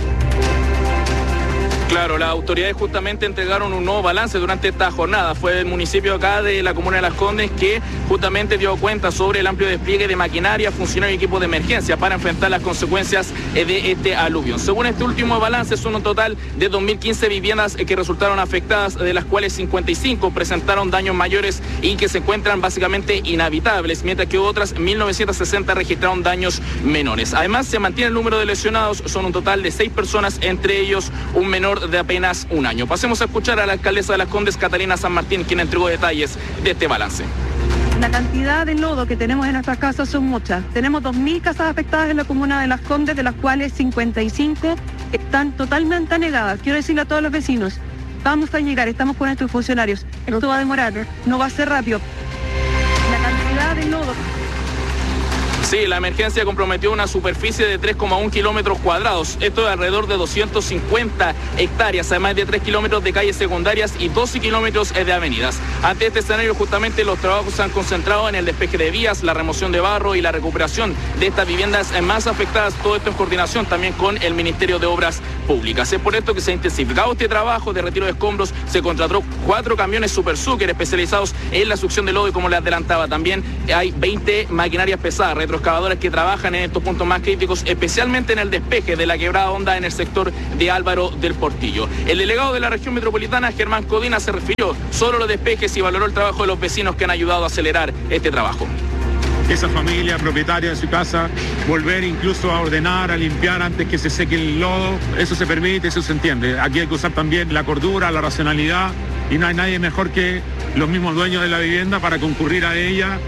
Claro, las autoridades justamente entregaron un nuevo balance durante esta jornada. Fue el municipio acá de la comuna de Las Condes que justamente dio cuenta sobre el amplio despliegue de maquinaria, funcionarios y equipos de emergencia para enfrentar las consecuencias de este aluvión. Según este último balance, son un total de dos mil quince viviendas que resultaron afectadas, de las cuales cincuenta y cinco presentaron daños mayores y que se encuentran básicamente inhabitables, mientras que otras mil novecientas sesenta registraron daños menores. Además, se mantiene el número de lesionados, son un total de seis personas, entre ellos un menor de apenas un año. Pasemos a escuchar a la alcaldesa de Las Condes, Catalina San Martín, quien entregó detalles de este balance. La cantidad de lodo que tenemos en nuestras casas son muchas. Tenemos dos mil casas afectadas en la comuna de Las Condes, de las cuales cincuenta y cinco están totalmente anegadas. Quiero decirle a todos los vecinos, vamos a llegar, estamos con nuestros funcionarios. Esto va a demorar, no va a ser rápido. La cantidad de lodo... Sí, la emergencia comprometió una superficie de tres coma uno kilómetros cuadrados. Esto es alrededor de doscientas cincuenta hectáreas, además de tres kilómetros de calles secundarias y doce kilómetros de avenidas. Ante este escenario, justamente los trabajos se han concentrado en el despeje de vías, la remoción de barro y la recuperación de estas viviendas más afectadas. Todo esto en coordinación también con el Ministerio de Obras Públicas. Es por esto que se ha intensificado este trabajo de retiro de escombros. Se contrató cuatro camiones Super Sucker especializados en la succión de lodo y, como les adelantaba, también hay veinte maquinarias pesadas, retroexcavadoras, que trabajan en estos puntos más críticos, especialmente en el despeje de la quebrada Honda en el sector de Álvaro del Portillo. El delegado de la región metropolitana, Germán Codina, se refirió solo a los despejes y valoró el trabajo de los vecinos que han ayudado a acelerar este trabajo. Esa familia propietaria de su casa, volver incluso a ordenar, a limpiar antes que se seque el lodo, eso se permite, eso se entiende. Aquí hay que usar también la cordura, la racionalidad, y no hay nadie mejor que los mismos dueños de la vivienda para concurrir a ella.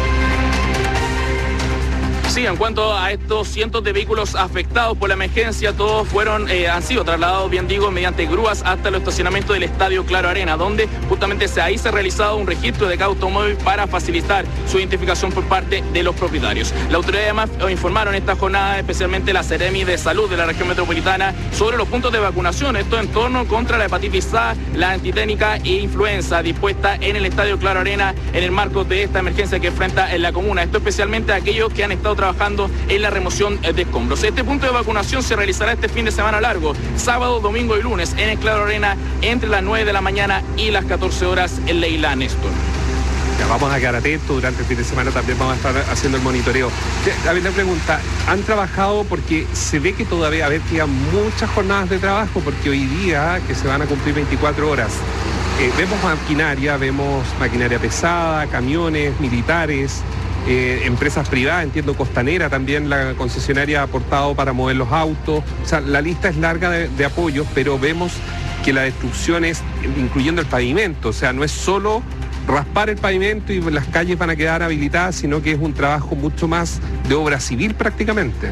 Sí, en cuanto a estos cientos de vehículos afectados por la emergencia, todos fueron, eh, han sido trasladados, bien digo, mediante grúas hasta el estacionamiento del Estadio Claro Arena, donde justamente se, ahí se ha realizado un registro de cada automóvil para facilitar su identificación por parte de los propietarios. La autoridad además informaron esta jornada, especialmente la Seremi de Salud de la región metropolitana, sobre los puntos de vacunación, esto en torno contra la hepatitis A, la antiténica e influenza, dispuesta en el Estadio Claro Arena en el marco de esta emergencia que enfrenta en la comuna. Esto especialmente a aquellos que han estado trabajando trabajando en la remoción de escombros. Este punto de vacunación se realizará este fin de semana largo, sábado, domingo y lunes, en el Claro Arena, entre las nueve de la mañana y las catorce horas en Leila Néstor. Ya vamos a quedar atentos, durante el fin de semana también vamos a estar haciendo el monitoreo. A ver, la pregunta, ¿han trabajado? Porque se ve que todavía, a ver, quedan muchas jornadas de trabajo, porque hoy día que se van a cumplir veinticuatro horas, eh, vemos maquinaria, vemos maquinaria pesada, camiones, militares, Eh, empresas privadas, entiendo Costanera también, la concesionaria ha aportado para mover los autos. O sea, la lista es larga de, de apoyos, pero vemos que la destrucción es incluyendo el pavimento. O sea, no es solo raspar el pavimento y las calles van a quedar habilitadas, sino que es un trabajo mucho más de obra civil prácticamente.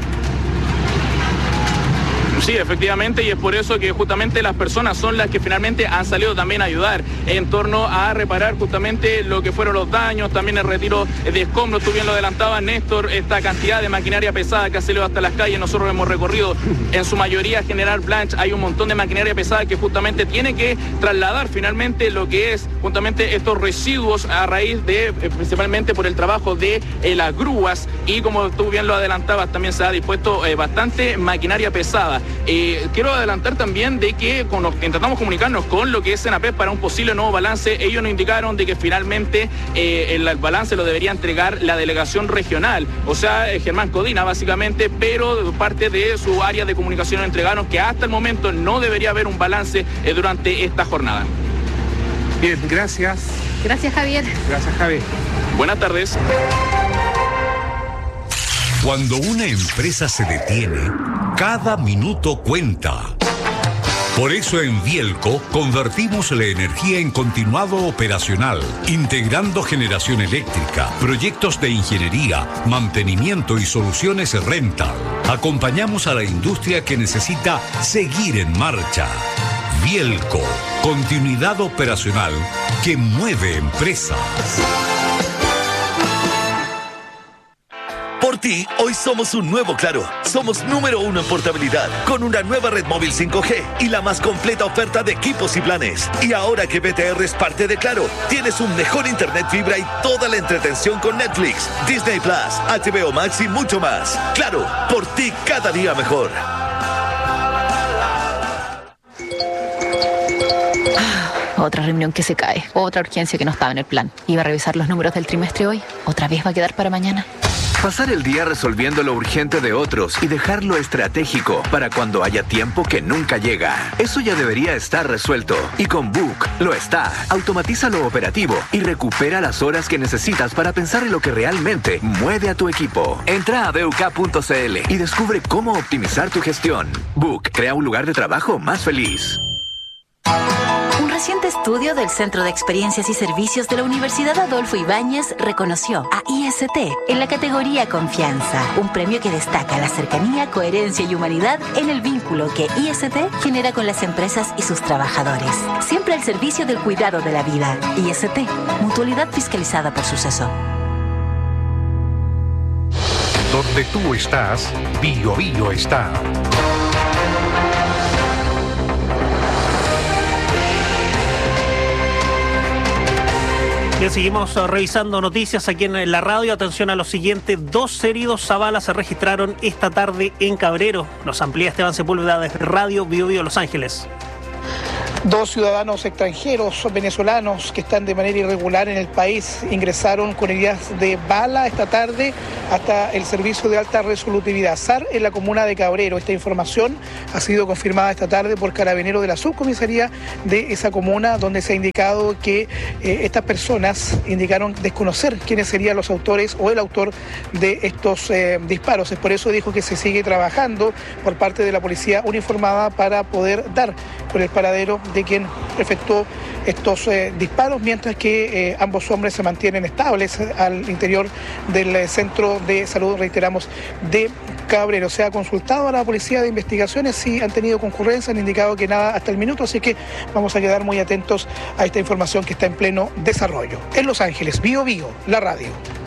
Sí, efectivamente, y es por eso que justamente las personas son las que finalmente han salido también a ayudar en torno a reparar justamente lo que fueron los daños, también el retiro de escombros. Tú bien lo adelantabas, Néstor, esta cantidad de maquinaria pesada que ha salido hasta las calles. Nosotros hemos recorrido en su mayoría General Blanch, hay un montón de maquinaria pesada que justamente tiene que trasladar finalmente lo que es justamente estos residuos a raíz de, principalmente por el trabajo de eh, las grúas, y como tú bien lo adelantabas, también se ha dispuesto eh, bastante maquinaria pesada. Eh, quiero adelantar también de que con los, intentamos comunicarnos con lo que es Senapred para un posible nuevo balance. Ellos nos indicaron de que finalmente eh, el, el balance lo debería entregar la delegación regional, o sea, eh, Germán Codina básicamente, pero de parte de su área de comunicación entregaron que hasta el momento no debería haber un balance eh, durante esta jornada. Bien, gracias. Gracias, Javier. Gracias, Javier. Buenas tardes. Cuando una empresa se detiene, cada minuto cuenta. Por eso en Vielco convertimos la energía en continuado operacional, integrando generación eléctrica, proyectos de ingeniería, mantenimiento y soluciones rental. Acompañamos a la industria que necesita seguir en marcha. Vielco, continuidad operacional que mueve empresas. Por ti, hoy somos un nuevo Claro. Somos número uno en portabilidad, con una nueva red móvil cinco G y la más completa oferta de equipos y planes. Y ahora que B T R es parte de Claro, tienes un mejor internet fibra y toda la entretención con Netflix, Disney Plus, H B O Max y mucho más. Claro, por ti cada día mejor. Otra reunión que se cae, otra urgencia que no estaba en el plan. Iba a revisar los números del trimestre hoy, otra vez va a quedar para mañana. Pasar el día resolviendo lo urgente de otros y dejar lo estratégico para cuando haya tiempo que nunca llega. Eso ya debería estar resuelto. Y con Book lo está. Automatiza lo operativo y recupera las horas que necesitas para pensar en lo que realmente mueve a tu equipo. Entra a b u k punto c l y descubre cómo optimizar tu gestión. Book crea un lugar de trabajo más feliz. Un reciente estudio del Centro de Experiencias y Servicios de la Universidad Adolfo Ibáñez reconoció a I S T en la categoría Confianza, un premio que destaca la cercanía, coherencia y humanidad en el vínculo que I S T genera con las empresas y sus trabajadores. Siempre al servicio del cuidado de la vida. I S T, mutualidad fiscalizada por Suceso. Donde tú estás, Bio Bio está. Bien, seguimos revisando noticias aquí en la radio. Atención a lo siguiente: dos heridos a bala se registraron esta tarde en Cabrero. Nos amplía Esteban Sepúlveda desde Radio Bio Bio Los Ángeles. Dos ciudadanos extranjeros venezolanos que están de manera irregular en el país ingresaron con heridas de bala esta tarde hasta el servicio de alta resolutividad S A R en la comuna de Cabrero. Esta información ha sido confirmada esta tarde por carabineros de la subcomisaría de esa comuna, donde se ha indicado que eh, estas personas indicaron desconocer quiénes serían los autores o el autor de estos eh, disparos. Es por eso dijo que se sigue trabajando por parte de la policía uniformada para poder dar con el paradero de quien efectuó estos eh, disparos, mientras que eh, ambos hombres se mantienen estables al interior del eh, centro de salud, reiteramos, de Cabrero. Se ha consultado a la policía de investigaciones si han tenido concurrencia, han indicado que nada hasta el minuto, así que vamos a quedar muy atentos a esta información que está en pleno desarrollo. En Los Ángeles, Bio Bio, la radio.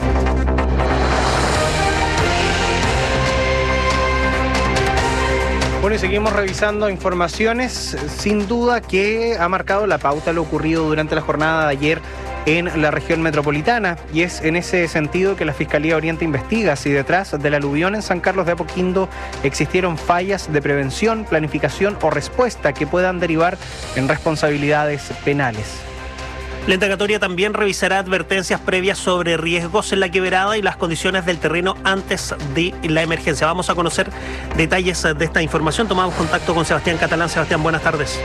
Bueno, y seguimos revisando informaciones. Sin duda que ha marcado la pauta lo ocurrido durante la jornada de ayer en la región metropolitana, y es en ese sentido que la Fiscalía Oriente investiga si detrás del aluvión en San Carlos de Apoquindo existieron fallas de prevención, planificación o respuesta que puedan derivar en responsabilidades penales. La indagatoria también revisará advertencias previas sobre riesgos en la quebrada y las condiciones del terreno antes de la emergencia. Vamos a conocer detalles de esta información. Tomamos contacto con Sebastián Catalán. Sebastián, buenas tardes.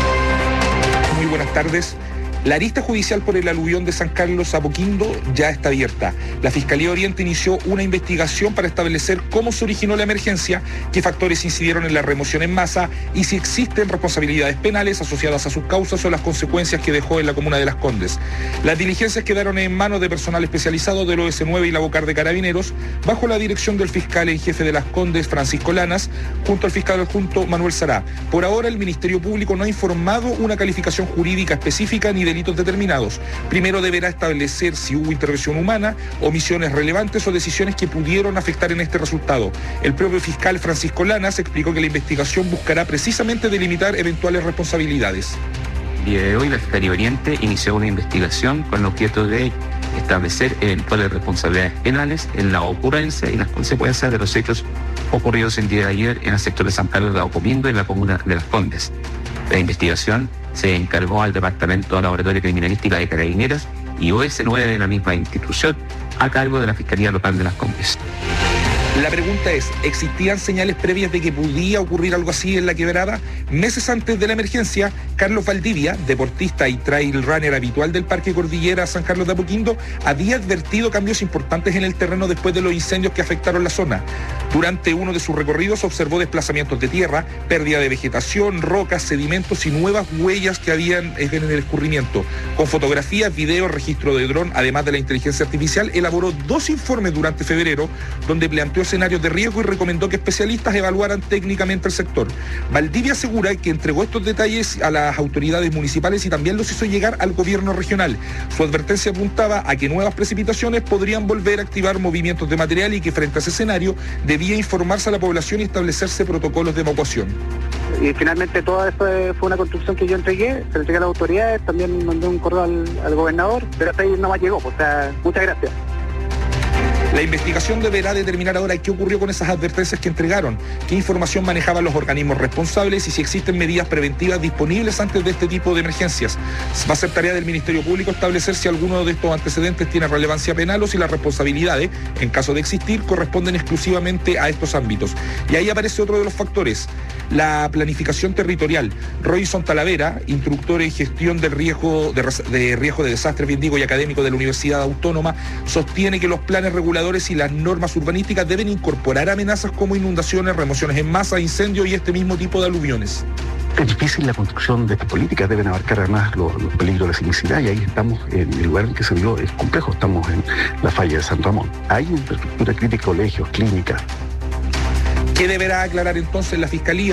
Muy buenas tardes. La arista judicial por el aluvión de San Carlos a Apoquindo ya está abierta. La Fiscalía Oriente inició una investigación para establecer cómo se originó la emergencia, qué factores incidieron en la remoción en masa y si existen responsabilidades penales asociadas a sus causas o las consecuencias que dejó en la comuna de Las Condes. Las diligencias quedaron en manos de personal especializado del O S nueve y la Bocar de Carabineros, bajo la dirección del fiscal en jefe de Las Condes, Francisco Lanas, junto al fiscal adjunto Manuel Sará. Por ahora, el Ministerio Público no ha informado una calificación jurídica específica ni de delitos determinados. Primero deberá establecer si hubo intervención humana, omisiones relevantes o decisiones que pudieron afectar en este resultado. El propio fiscal Francisco Lanas explicó que la investigación buscará precisamente delimitar eventuales responsabilidades. El día de hoy la Fiscalía Oriente inició una investigación con el objeto de establecer eventuales responsabilidades penales en la ocurrencia y las consecuencias de los hechos ocurridos el día de ayer en el sector de San Carlos de Apoquindo, en la comuna de Las Condes. La investigación se encargó al Departamento de Laboratorio Criminalística de Carabineros y O S nueve de la misma institución, a cargo de la Fiscalía Local de Las Condes. La pregunta es, ¿existían señales previas de que podía ocurrir algo así en la quebrada? Meses antes de la emergencia, Carlos Valdivia, deportista y trail runner habitual del Parque Cordillera San Carlos de Apoquindo, había advertido cambios importantes en el terreno después de los incendios que afectaron la zona. Durante uno de sus recorridos observó desplazamientos de tierra, pérdida de vegetación, rocas, sedimentos y nuevas huellas que habían en el escurrimiento. Con fotografías, videos, registro de dron, además de la inteligencia artificial, elaboró dos informes durante febrero, donde planteó escenarios de riesgo y recomendó que especialistas evaluaran técnicamente el sector. Valdivia asegura que entregó estos detalles a las autoridades municipales y también los hizo llegar al gobierno regional. Su advertencia apuntaba a que nuevas precipitaciones podrían volver a activar movimientos de material y que frente a ese escenario debía informarse a la población y establecerse protocolos de evacuación. Y finalmente todo esto fue una construcción que yo entregué, se lo entregué a las autoridades, también mandé un correo al, al gobernador, pero hasta ahí no más llegó, o sea, muchas gracias. La investigación deberá determinar ahora qué ocurrió con esas advertencias que entregaron, qué información manejaban los organismos responsables y si existen medidas preventivas disponibles antes de este tipo de emergencias. Va a ser tarea del Ministerio Público establecer si alguno de estos antecedentes tiene relevancia penal o si las responsabilidades, en caso de existir, corresponden exclusivamente a estos ámbitos. Y ahí aparece otro de los factores, la planificación territorial. Royson Talavera, instructor en gestión del riesgo de, de riesgo de desastres, bien digo, y académico de la Universidad Autónoma, sostiene que los planes reguladores y las normas urbanísticas deben incorporar amenazas como inundaciones, remociones en masa, incendios y este mismo tipo de aluviones. Es difícil la construcción de estas políticas, deben abarcar además los, los peligros de la sismicidad y ahí estamos, en el lugar en que se dio es complejo, estamos en la falla de San Ramón. Hay infraestructura crítica, colegios, clínicas. ¿Qué deberá aclarar entonces la Fiscalía?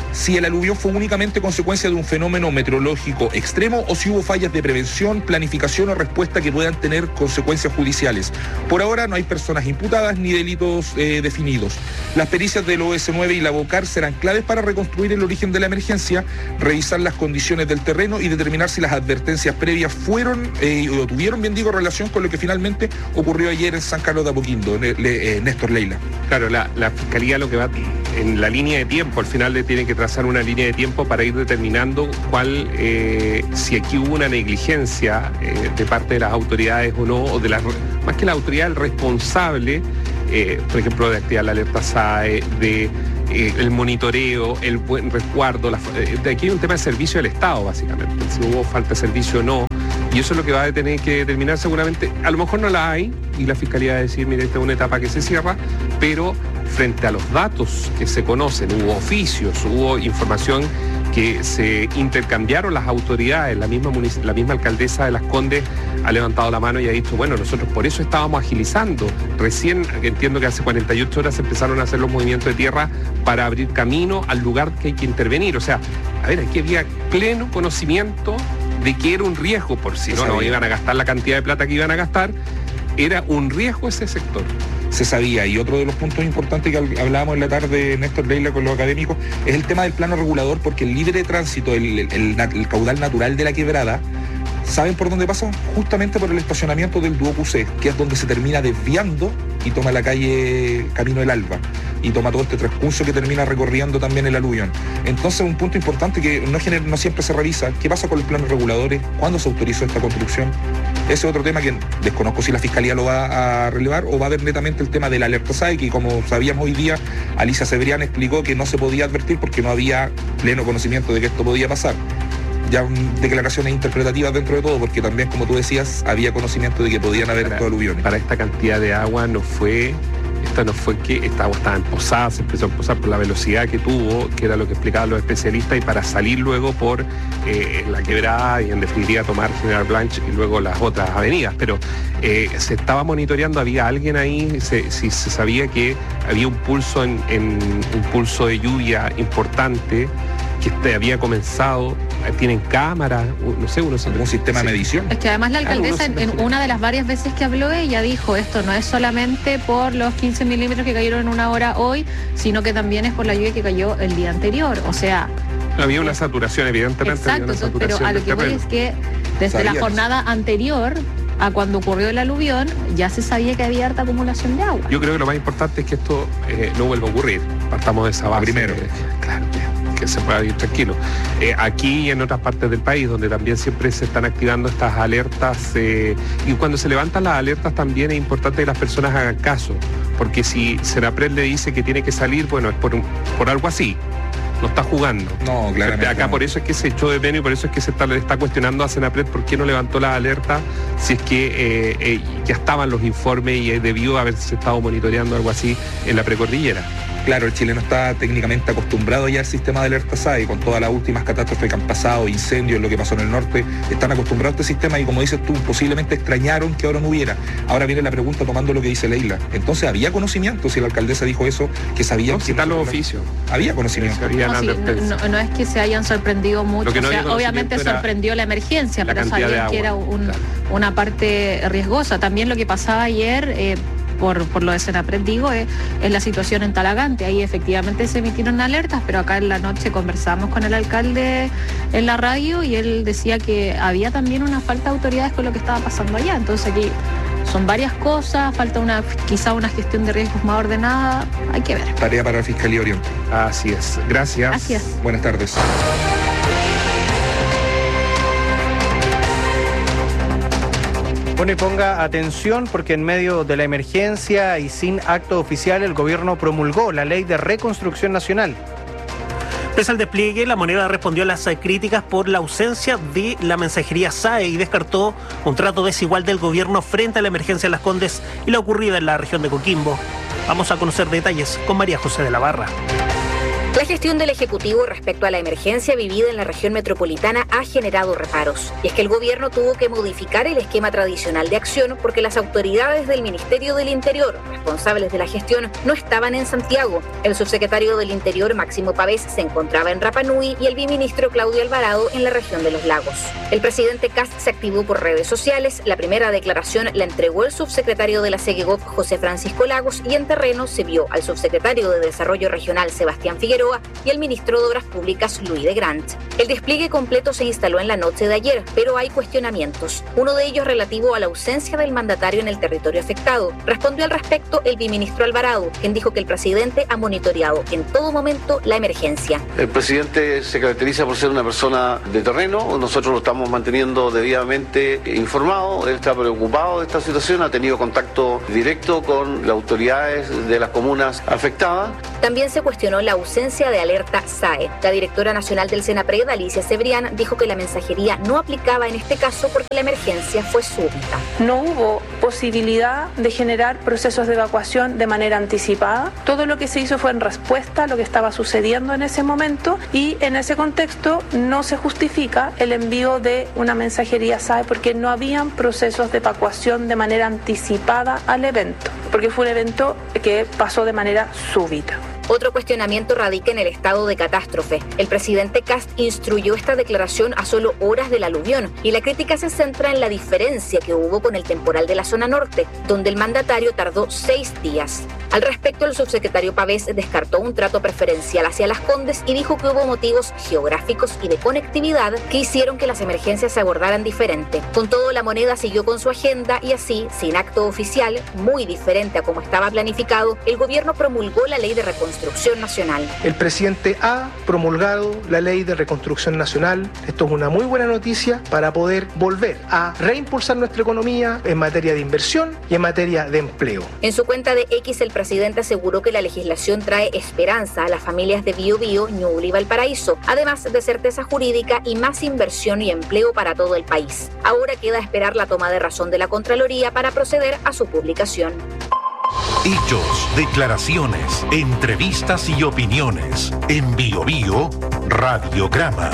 si el aluvión fue únicamente consecuencia de un fenómeno meteorológico extremo o si hubo fallas de prevención, planificación o respuesta que puedan tener consecuencias judiciales. Por ahora no hay personas imputadas ni delitos eh, definidos. Las pericias del O S nueve y la BOCAR serán claves para reconstruir el origen de la emergencia, revisar las condiciones del terreno y determinar si las advertencias previas fueron eh, o tuvieron, bien digo, relación con lo que finalmente ocurrió ayer en San Carlos de Apoquindo. Eh, Néstor, Leila. Claro, la, la Fiscalía lo que va en la línea de tiempo, al final le tiene que trazar una línea de tiempo para ir determinando cuál, eh, si aquí hubo una negligencia eh, de parte de las autoridades o no, o de las, más que la autoridad, el responsable, eh, por ejemplo, de activar la alerta S A E, de eh, el monitoreo, el buen resguardo, la, eh, de aquí hay un tema de servicio del Estado, básicamente, si hubo falta de servicio o no. Y eso es lo que va a tener que determinar seguramente. A lo mejor no la hay y la Fiscalía va a decir, mire, esta es una etapa que se cierra, pero frente a los datos que se conocen, hubo oficios, hubo información que se intercambiaron las autoridades, la misma, la misma alcaldesa de Las Condes ha levantado la mano y ha dicho, bueno, nosotros por eso estábamos agilizando. Recién, entiendo que hace cuarenta y ocho horas empezaron a hacer los movimientos de tierra para abrir camino al lugar que hay que intervenir. O sea, a ver, aquí había pleno conocimiento de que era un riesgo, por si no, no iban a gastar la cantidad de plata que iban a gastar, era un riesgo ese sector. Se sabía, y otro de los puntos importantes que hablábamos en la tarde, Néstor, Leila, con los académicos, es el tema del plano regulador, porque el libre tránsito, el, el, el, el caudal natural de la quebrada, ¿saben por dónde pasa? Justamente por el estacionamiento del Duoc U C, que es donde se termina desviando y toma la calle Camino del Alba y toma todo este transcurso que termina recorriendo también el aluvión. Entonces, un punto importante que no, gener, no siempre se revisa, ¿qué pasa con los planos reguladores? ¿Cuándo se autorizó esta construcción? Ese es otro tema que desconozco si la Fiscalía lo va a relevar o va a ver netamente el tema de la alerta S A E, que como sabíamos hoy día, Alicia Cebrián explicó que no se podía advertir porque no había pleno conocimiento de que esto podía pasar. Ya declaraciones interpretativas dentro de todo, porque también, como tú decías, había conocimiento de que podían haber estos aluviones. Para esta cantidad de agua no fue, esta no fue que esta agua estaba emposada, se empezó a emposar por la velocidad que tuvo, que era lo que explicaban los especialistas, y para salir luego por eh, la quebrada y en definitiva tomar General Blanche y luego las otras avenidas. Pero eh, se estaba monitoreando, había alguien ahí, se, si se sabía que había un pulso en, en un pulso de lluvia importante que este había comenzado, tienen cámaras, no sé, uno un sistema sí. de medición. Es que además la alcaldesa en, en una de las varias veces que habló, ella dijo, esto no es solamente por los quince milímetros que cayeron en una hora hoy, sino que también es por la lluvia que cayó el día anterior, o sea... Había una saturación, evidentemente. Exacto, había una saturación, pero a lo que voy es que desde la jornada anterior a cuando ocurrió el aluvión, ya se sabía que había harta acumulación de agua. Yo creo que lo más importante es que esto eh, no vuelva a ocurrir. Partamos de esa base. Primero. Eh, claro, que se pueda vivir tranquilo. Eh, aquí y en otras partes del país, donde también siempre se están activando estas alertas, eh, y cuando se levantan las alertas también es importante que las personas hagan caso, porque si Senapred le dice que tiene que salir, bueno, es por, un, por algo así. No está jugando. No, claramente. Acá no. Por eso es que se echó de menos y por eso es que se está, le está cuestionando a Senapred por qué no levantó la alerta si es que eh, eh, ya estaban los informes y eh, debió haberse estado monitoreando algo así en la precordillera. Claro, el chileno está técnicamente acostumbrado ya al sistema de alerta S A E, con todas las últimas catástrofes que han pasado, incendios, lo que pasó en el norte, están acostumbrados a este sistema y, como dices tú, posiblemente extrañaron que ahora no hubiera. Ahora viene la pregunta tomando lo que dice Leila. Entonces, ¿había conocimiento? Si la alcaldesa dijo eso, que sabía... No, citar los oficios. Había conocimiento. No, sí, no, no es que se hayan sorprendido mucho, no o sea, obviamente sorprendió la emergencia, la pero sabían que era un, claro. una parte riesgosa. También lo que pasaba ayer... Eh, Por, por lo de Senapred, digo, es, es la situación en Talagante. Ahí efectivamente se emitieron alertas, pero acá en la noche conversamos con el alcalde en la radio y él decía que había también una falta de autoridades con lo que estaba pasando allá. Entonces aquí son varias cosas, falta una quizá una gestión de riesgos más ordenada, hay que ver. Tarea para la Fiscalía Oriente. Así es. Gracias. Gracias. Buenas tardes. Bueno, y ponga atención porque en medio de la emergencia y sin acto oficial, el gobierno promulgó la Ley de Reconstrucción Nacional. Pese al despliegue, la moneda respondió a las críticas por la ausencia de la mensajería S A E y descartó un trato desigual del gobierno frente a la emergencia en Las Condes y la ocurrida en la región de Coquimbo. Vamos a conocer detalles con María José de la Barra. La gestión del Ejecutivo respecto a la emergencia vivida en la región metropolitana ha generado reparos. Y es que el gobierno tuvo que modificar el esquema tradicional de acción porque las autoridades del Ministerio del Interior, responsables de la gestión, no estaban en Santiago. El subsecretario del Interior, Máximo Pavés, se encontraba en Rapa Nui y el viceministro Claudio Alvarado en la región de Los Lagos. El presidente Kast se activó por redes sociales. La primera declaración la entregó el subsecretario de la SEGEGOV, José Francisco Lagos, y en terreno se vio al subsecretario de Desarrollo Regional, Sebastián Figueroa, y el ministro de Obras Públicas, Luis de Grant. El despliegue completo se instaló en la noche de ayer, pero hay cuestionamientos. Uno de ellos relativo a la ausencia del mandatario en el territorio afectado. Respondió al respecto el viceministro Alvarado, quien dijo que el presidente ha monitoreado en todo momento la emergencia. El presidente se caracteriza por ser una persona de terreno. Nosotros lo estamos manteniendo debidamente informado. Él está preocupado de esta situación, ha tenido contacto directo con las autoridades de las comunas afectadas. También se cuestionó la ausencia de alerta S A E. La directora nacional del Senapred, Alicia Cebrián, dijo que la mensajería no aplicaba en este caso porque la emergencia fue súbita. No hubo posibilidad de generar procesos de evacuación de manera anticipada. Todo lo que se hizo fue en respuesta a lo que estaba sucediendo en ese momento y en ese contexto no se justifica el envío de una mensajería S A E porque no habían procesos de evacuación de manera anticipada al evento, porque fue un evento que pasó de manera súbita. Otro cuestionamiento radica en el estado de catástrofe. El presidente Kast instruyó esta declaración a solo horas del aluvión y la crítica se centra en la diferencia que hubo con el temporal de la zona norte, donde el mandatario tardó seis días. Al respecto, el subsecretario Pavés descartó un trato preferencial hacia Las Condes y dijo que hubo motivos geográficos y de conectividad que hicieron que las emergencias se abordaran diferente. Con todo, la moneda siguió con su agenda y así, sin acto oficial, muy diferente a como estaba planificado, el gobierno promulgó la ley de reconstrucción nacional. El presidente ha promulgado la ley de reconstrucción nacional. Esto es una muy buena noticia para poder volver a reimpulsar nuestra economía en materia de inversión y en materia de empleo. En su cuenta de X, el presidente aseguró que la legislación trae esperanza a las familias de Bío Bío, Ñuble y Valparaíso, además de certeza jurídica y más inversión y empleo para todo el país. Ahora queda esperar la toma de razón de la Contraloría para proceder a su publicación. Hechos, declaraciones, entrevistas y opiniones. En Bío Bío, Radiograma.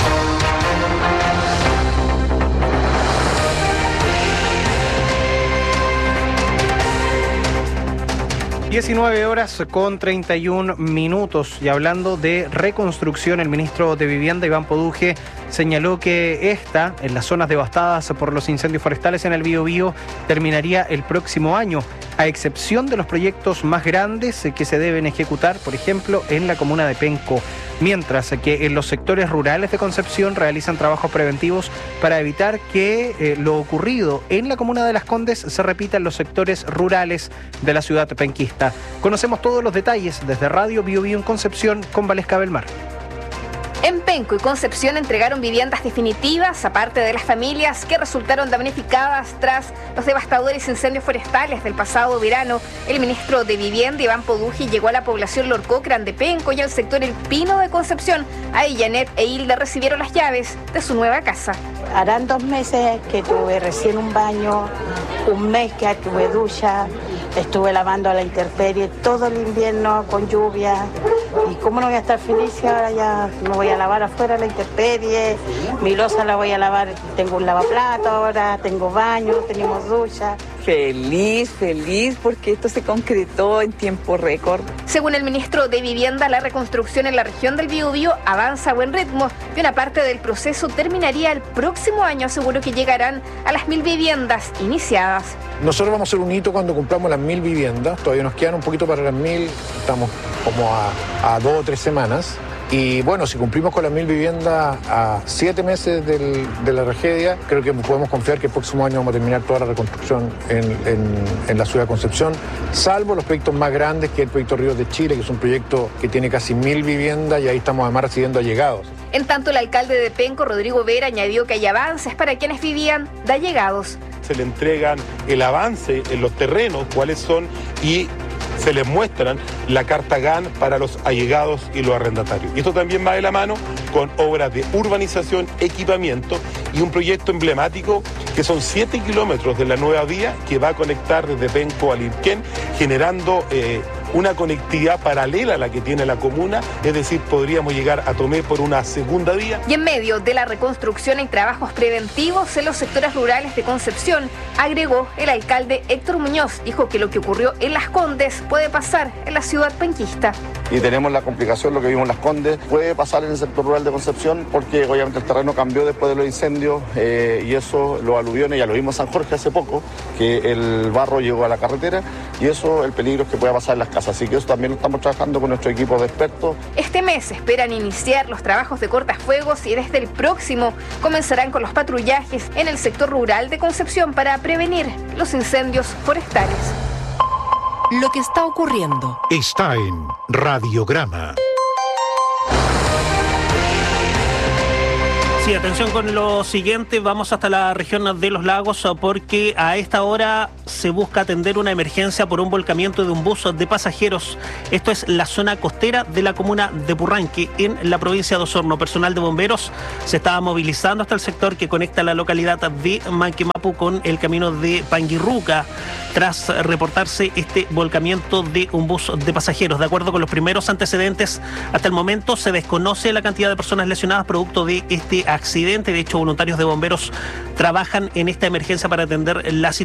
diecinueve horas con treinta y un minutos. Y hablando de reconstrucción, el ministro de Vivienda, Iván Poduje, señaló que esta, en las zonas devastadas por los incendios forestales en el Bío Bío, terminaría el próximo año, a excepción de los proyectos más grandes que se deben ejecutar, por ejemplo, en la comuna de Penco. Mientras que en los sectores rurales de Concepción realizan trabajos preventivos para evitar que eh, lo ocurrido en la comuna de Las Condes se repita en los sectores rurales de la ciudad penquista. Conocemos todos los detalles desde Radio Bío Bío en Concepción con Valesca Belmar. En Penco y Concepción entregaron viviendas definitivas a parte de las familias que resultaron damnificadas tras los devastadores incendios forestales del pasado verano. El ministro de Vivienda, Iván Poduje, llegó a la población Lorcócran de Penco y al sector El Pino de Concepción. Ahí Janet e Hilda recibieron las llaves de su nueva casa. Harán dos meses que tuve recién un baño, un mes que tuve ducha, estuve lavando a la intemperie todo el invierno con lluvia. ¿Y cómo no voy a estar feliz si ahora ya me voy a lavar afuera a la intemperie? Mi loza la voy a lavar, tengo un lavaplato ahora, tengo baño, tenemos ducha. Feliz, feliz, porque esto se concretó en tiempo récord. Según el ministro de Vivienda, la reconstrucción en la región del Bío Bío avanza a buen ritmo y una parte del proceso terminaría el próximo año. Aseguró que llegarán a las mil viviendas iniciadas. Nosotros vamos a hacer un hito cuando cumplamos las mil viviendas. Todavía nos quedan un poquito para las mil, estamos como a, a dos o tres semanas. Y bueno, si cumplimos con las mil viviendas a siete meses del, de la tragedia, creo que podemos confiar que el próximo año vamos a terminar toda la reconstrucción en, en, en la ciudad de Concepción, salvo los proyectos más grandes, que es el proyecto Ríos de Chile, que es un proyecto que tiene casi mil viviendas y ahí estamos además recibiendo allegados. En tanto, el alcalde de Penco, Rodrigo Vera, añadió que hay avances para quienes vivían de allegados. Se le entregan el avance en los terrenos, cuáles son, y se les muestran la carta G A N para los allegados y los arrendatarios. Y esto también va de la mano con obras de urbanización, equipamiento y un proyecto emblemático que son siete kilómetros de la nueva vía que va a conectar desde Penco a Lirquén, generando eh, una conectividad paralela a la que tiene la comuna, es decir, podríamos llegar a Tomé por una segunda vía. Y en medio de la reconstrucción y trabajos preventivos en los sectores rurales de Concepción, agregó el alcalde Héctor Muñoz, dijo que lo que ocurrió en Las Condes puede pasar en la ciudad penquista. Y tenemos la complicación, lo que vimos en Las Condes, puede pasar en el sector rural de Concepción, porque obviamente el terreno cambió después de los incendios eh, y eso, los aluviones, ya lo vimos en San Jorge hace poco, que el barro llegó a la carretera y eso, el peligro es que pueda pasar en las casas. Así que eso también lo estamos trabajando con nuestro equipo de expertos. Este mes esperan iniciar los trabajos de cortafuegos y desde el próximo comenzarán con los patrullajes en el sector rural de Concepción para prevenir los incendios forestales. Lo que está ocurriendo está en Radiograma. Sí, atención con lo siguiente, vamos hasta la región de Los Lagos porque a esta hora se busca atender una emergencia por un volcamiento de un bus de pasajeros. Esto es la zona costera de la comuna de Purranque, en la provincia de Osorno. Personal de bomberos se estaba movilizando hasta el sector que conecta la localidad de Manquemapu con el camino de Panguirruca, tras reportarse este volcamiento de un bus de pasajeros. De acuerdo con los primeros antecedentes, hasta el momento se desconoce la cantidad de personas lesionadas producto de este accidente. De hecho, voluntarios de bomberos trabajan en esta emergencia para atender la situación.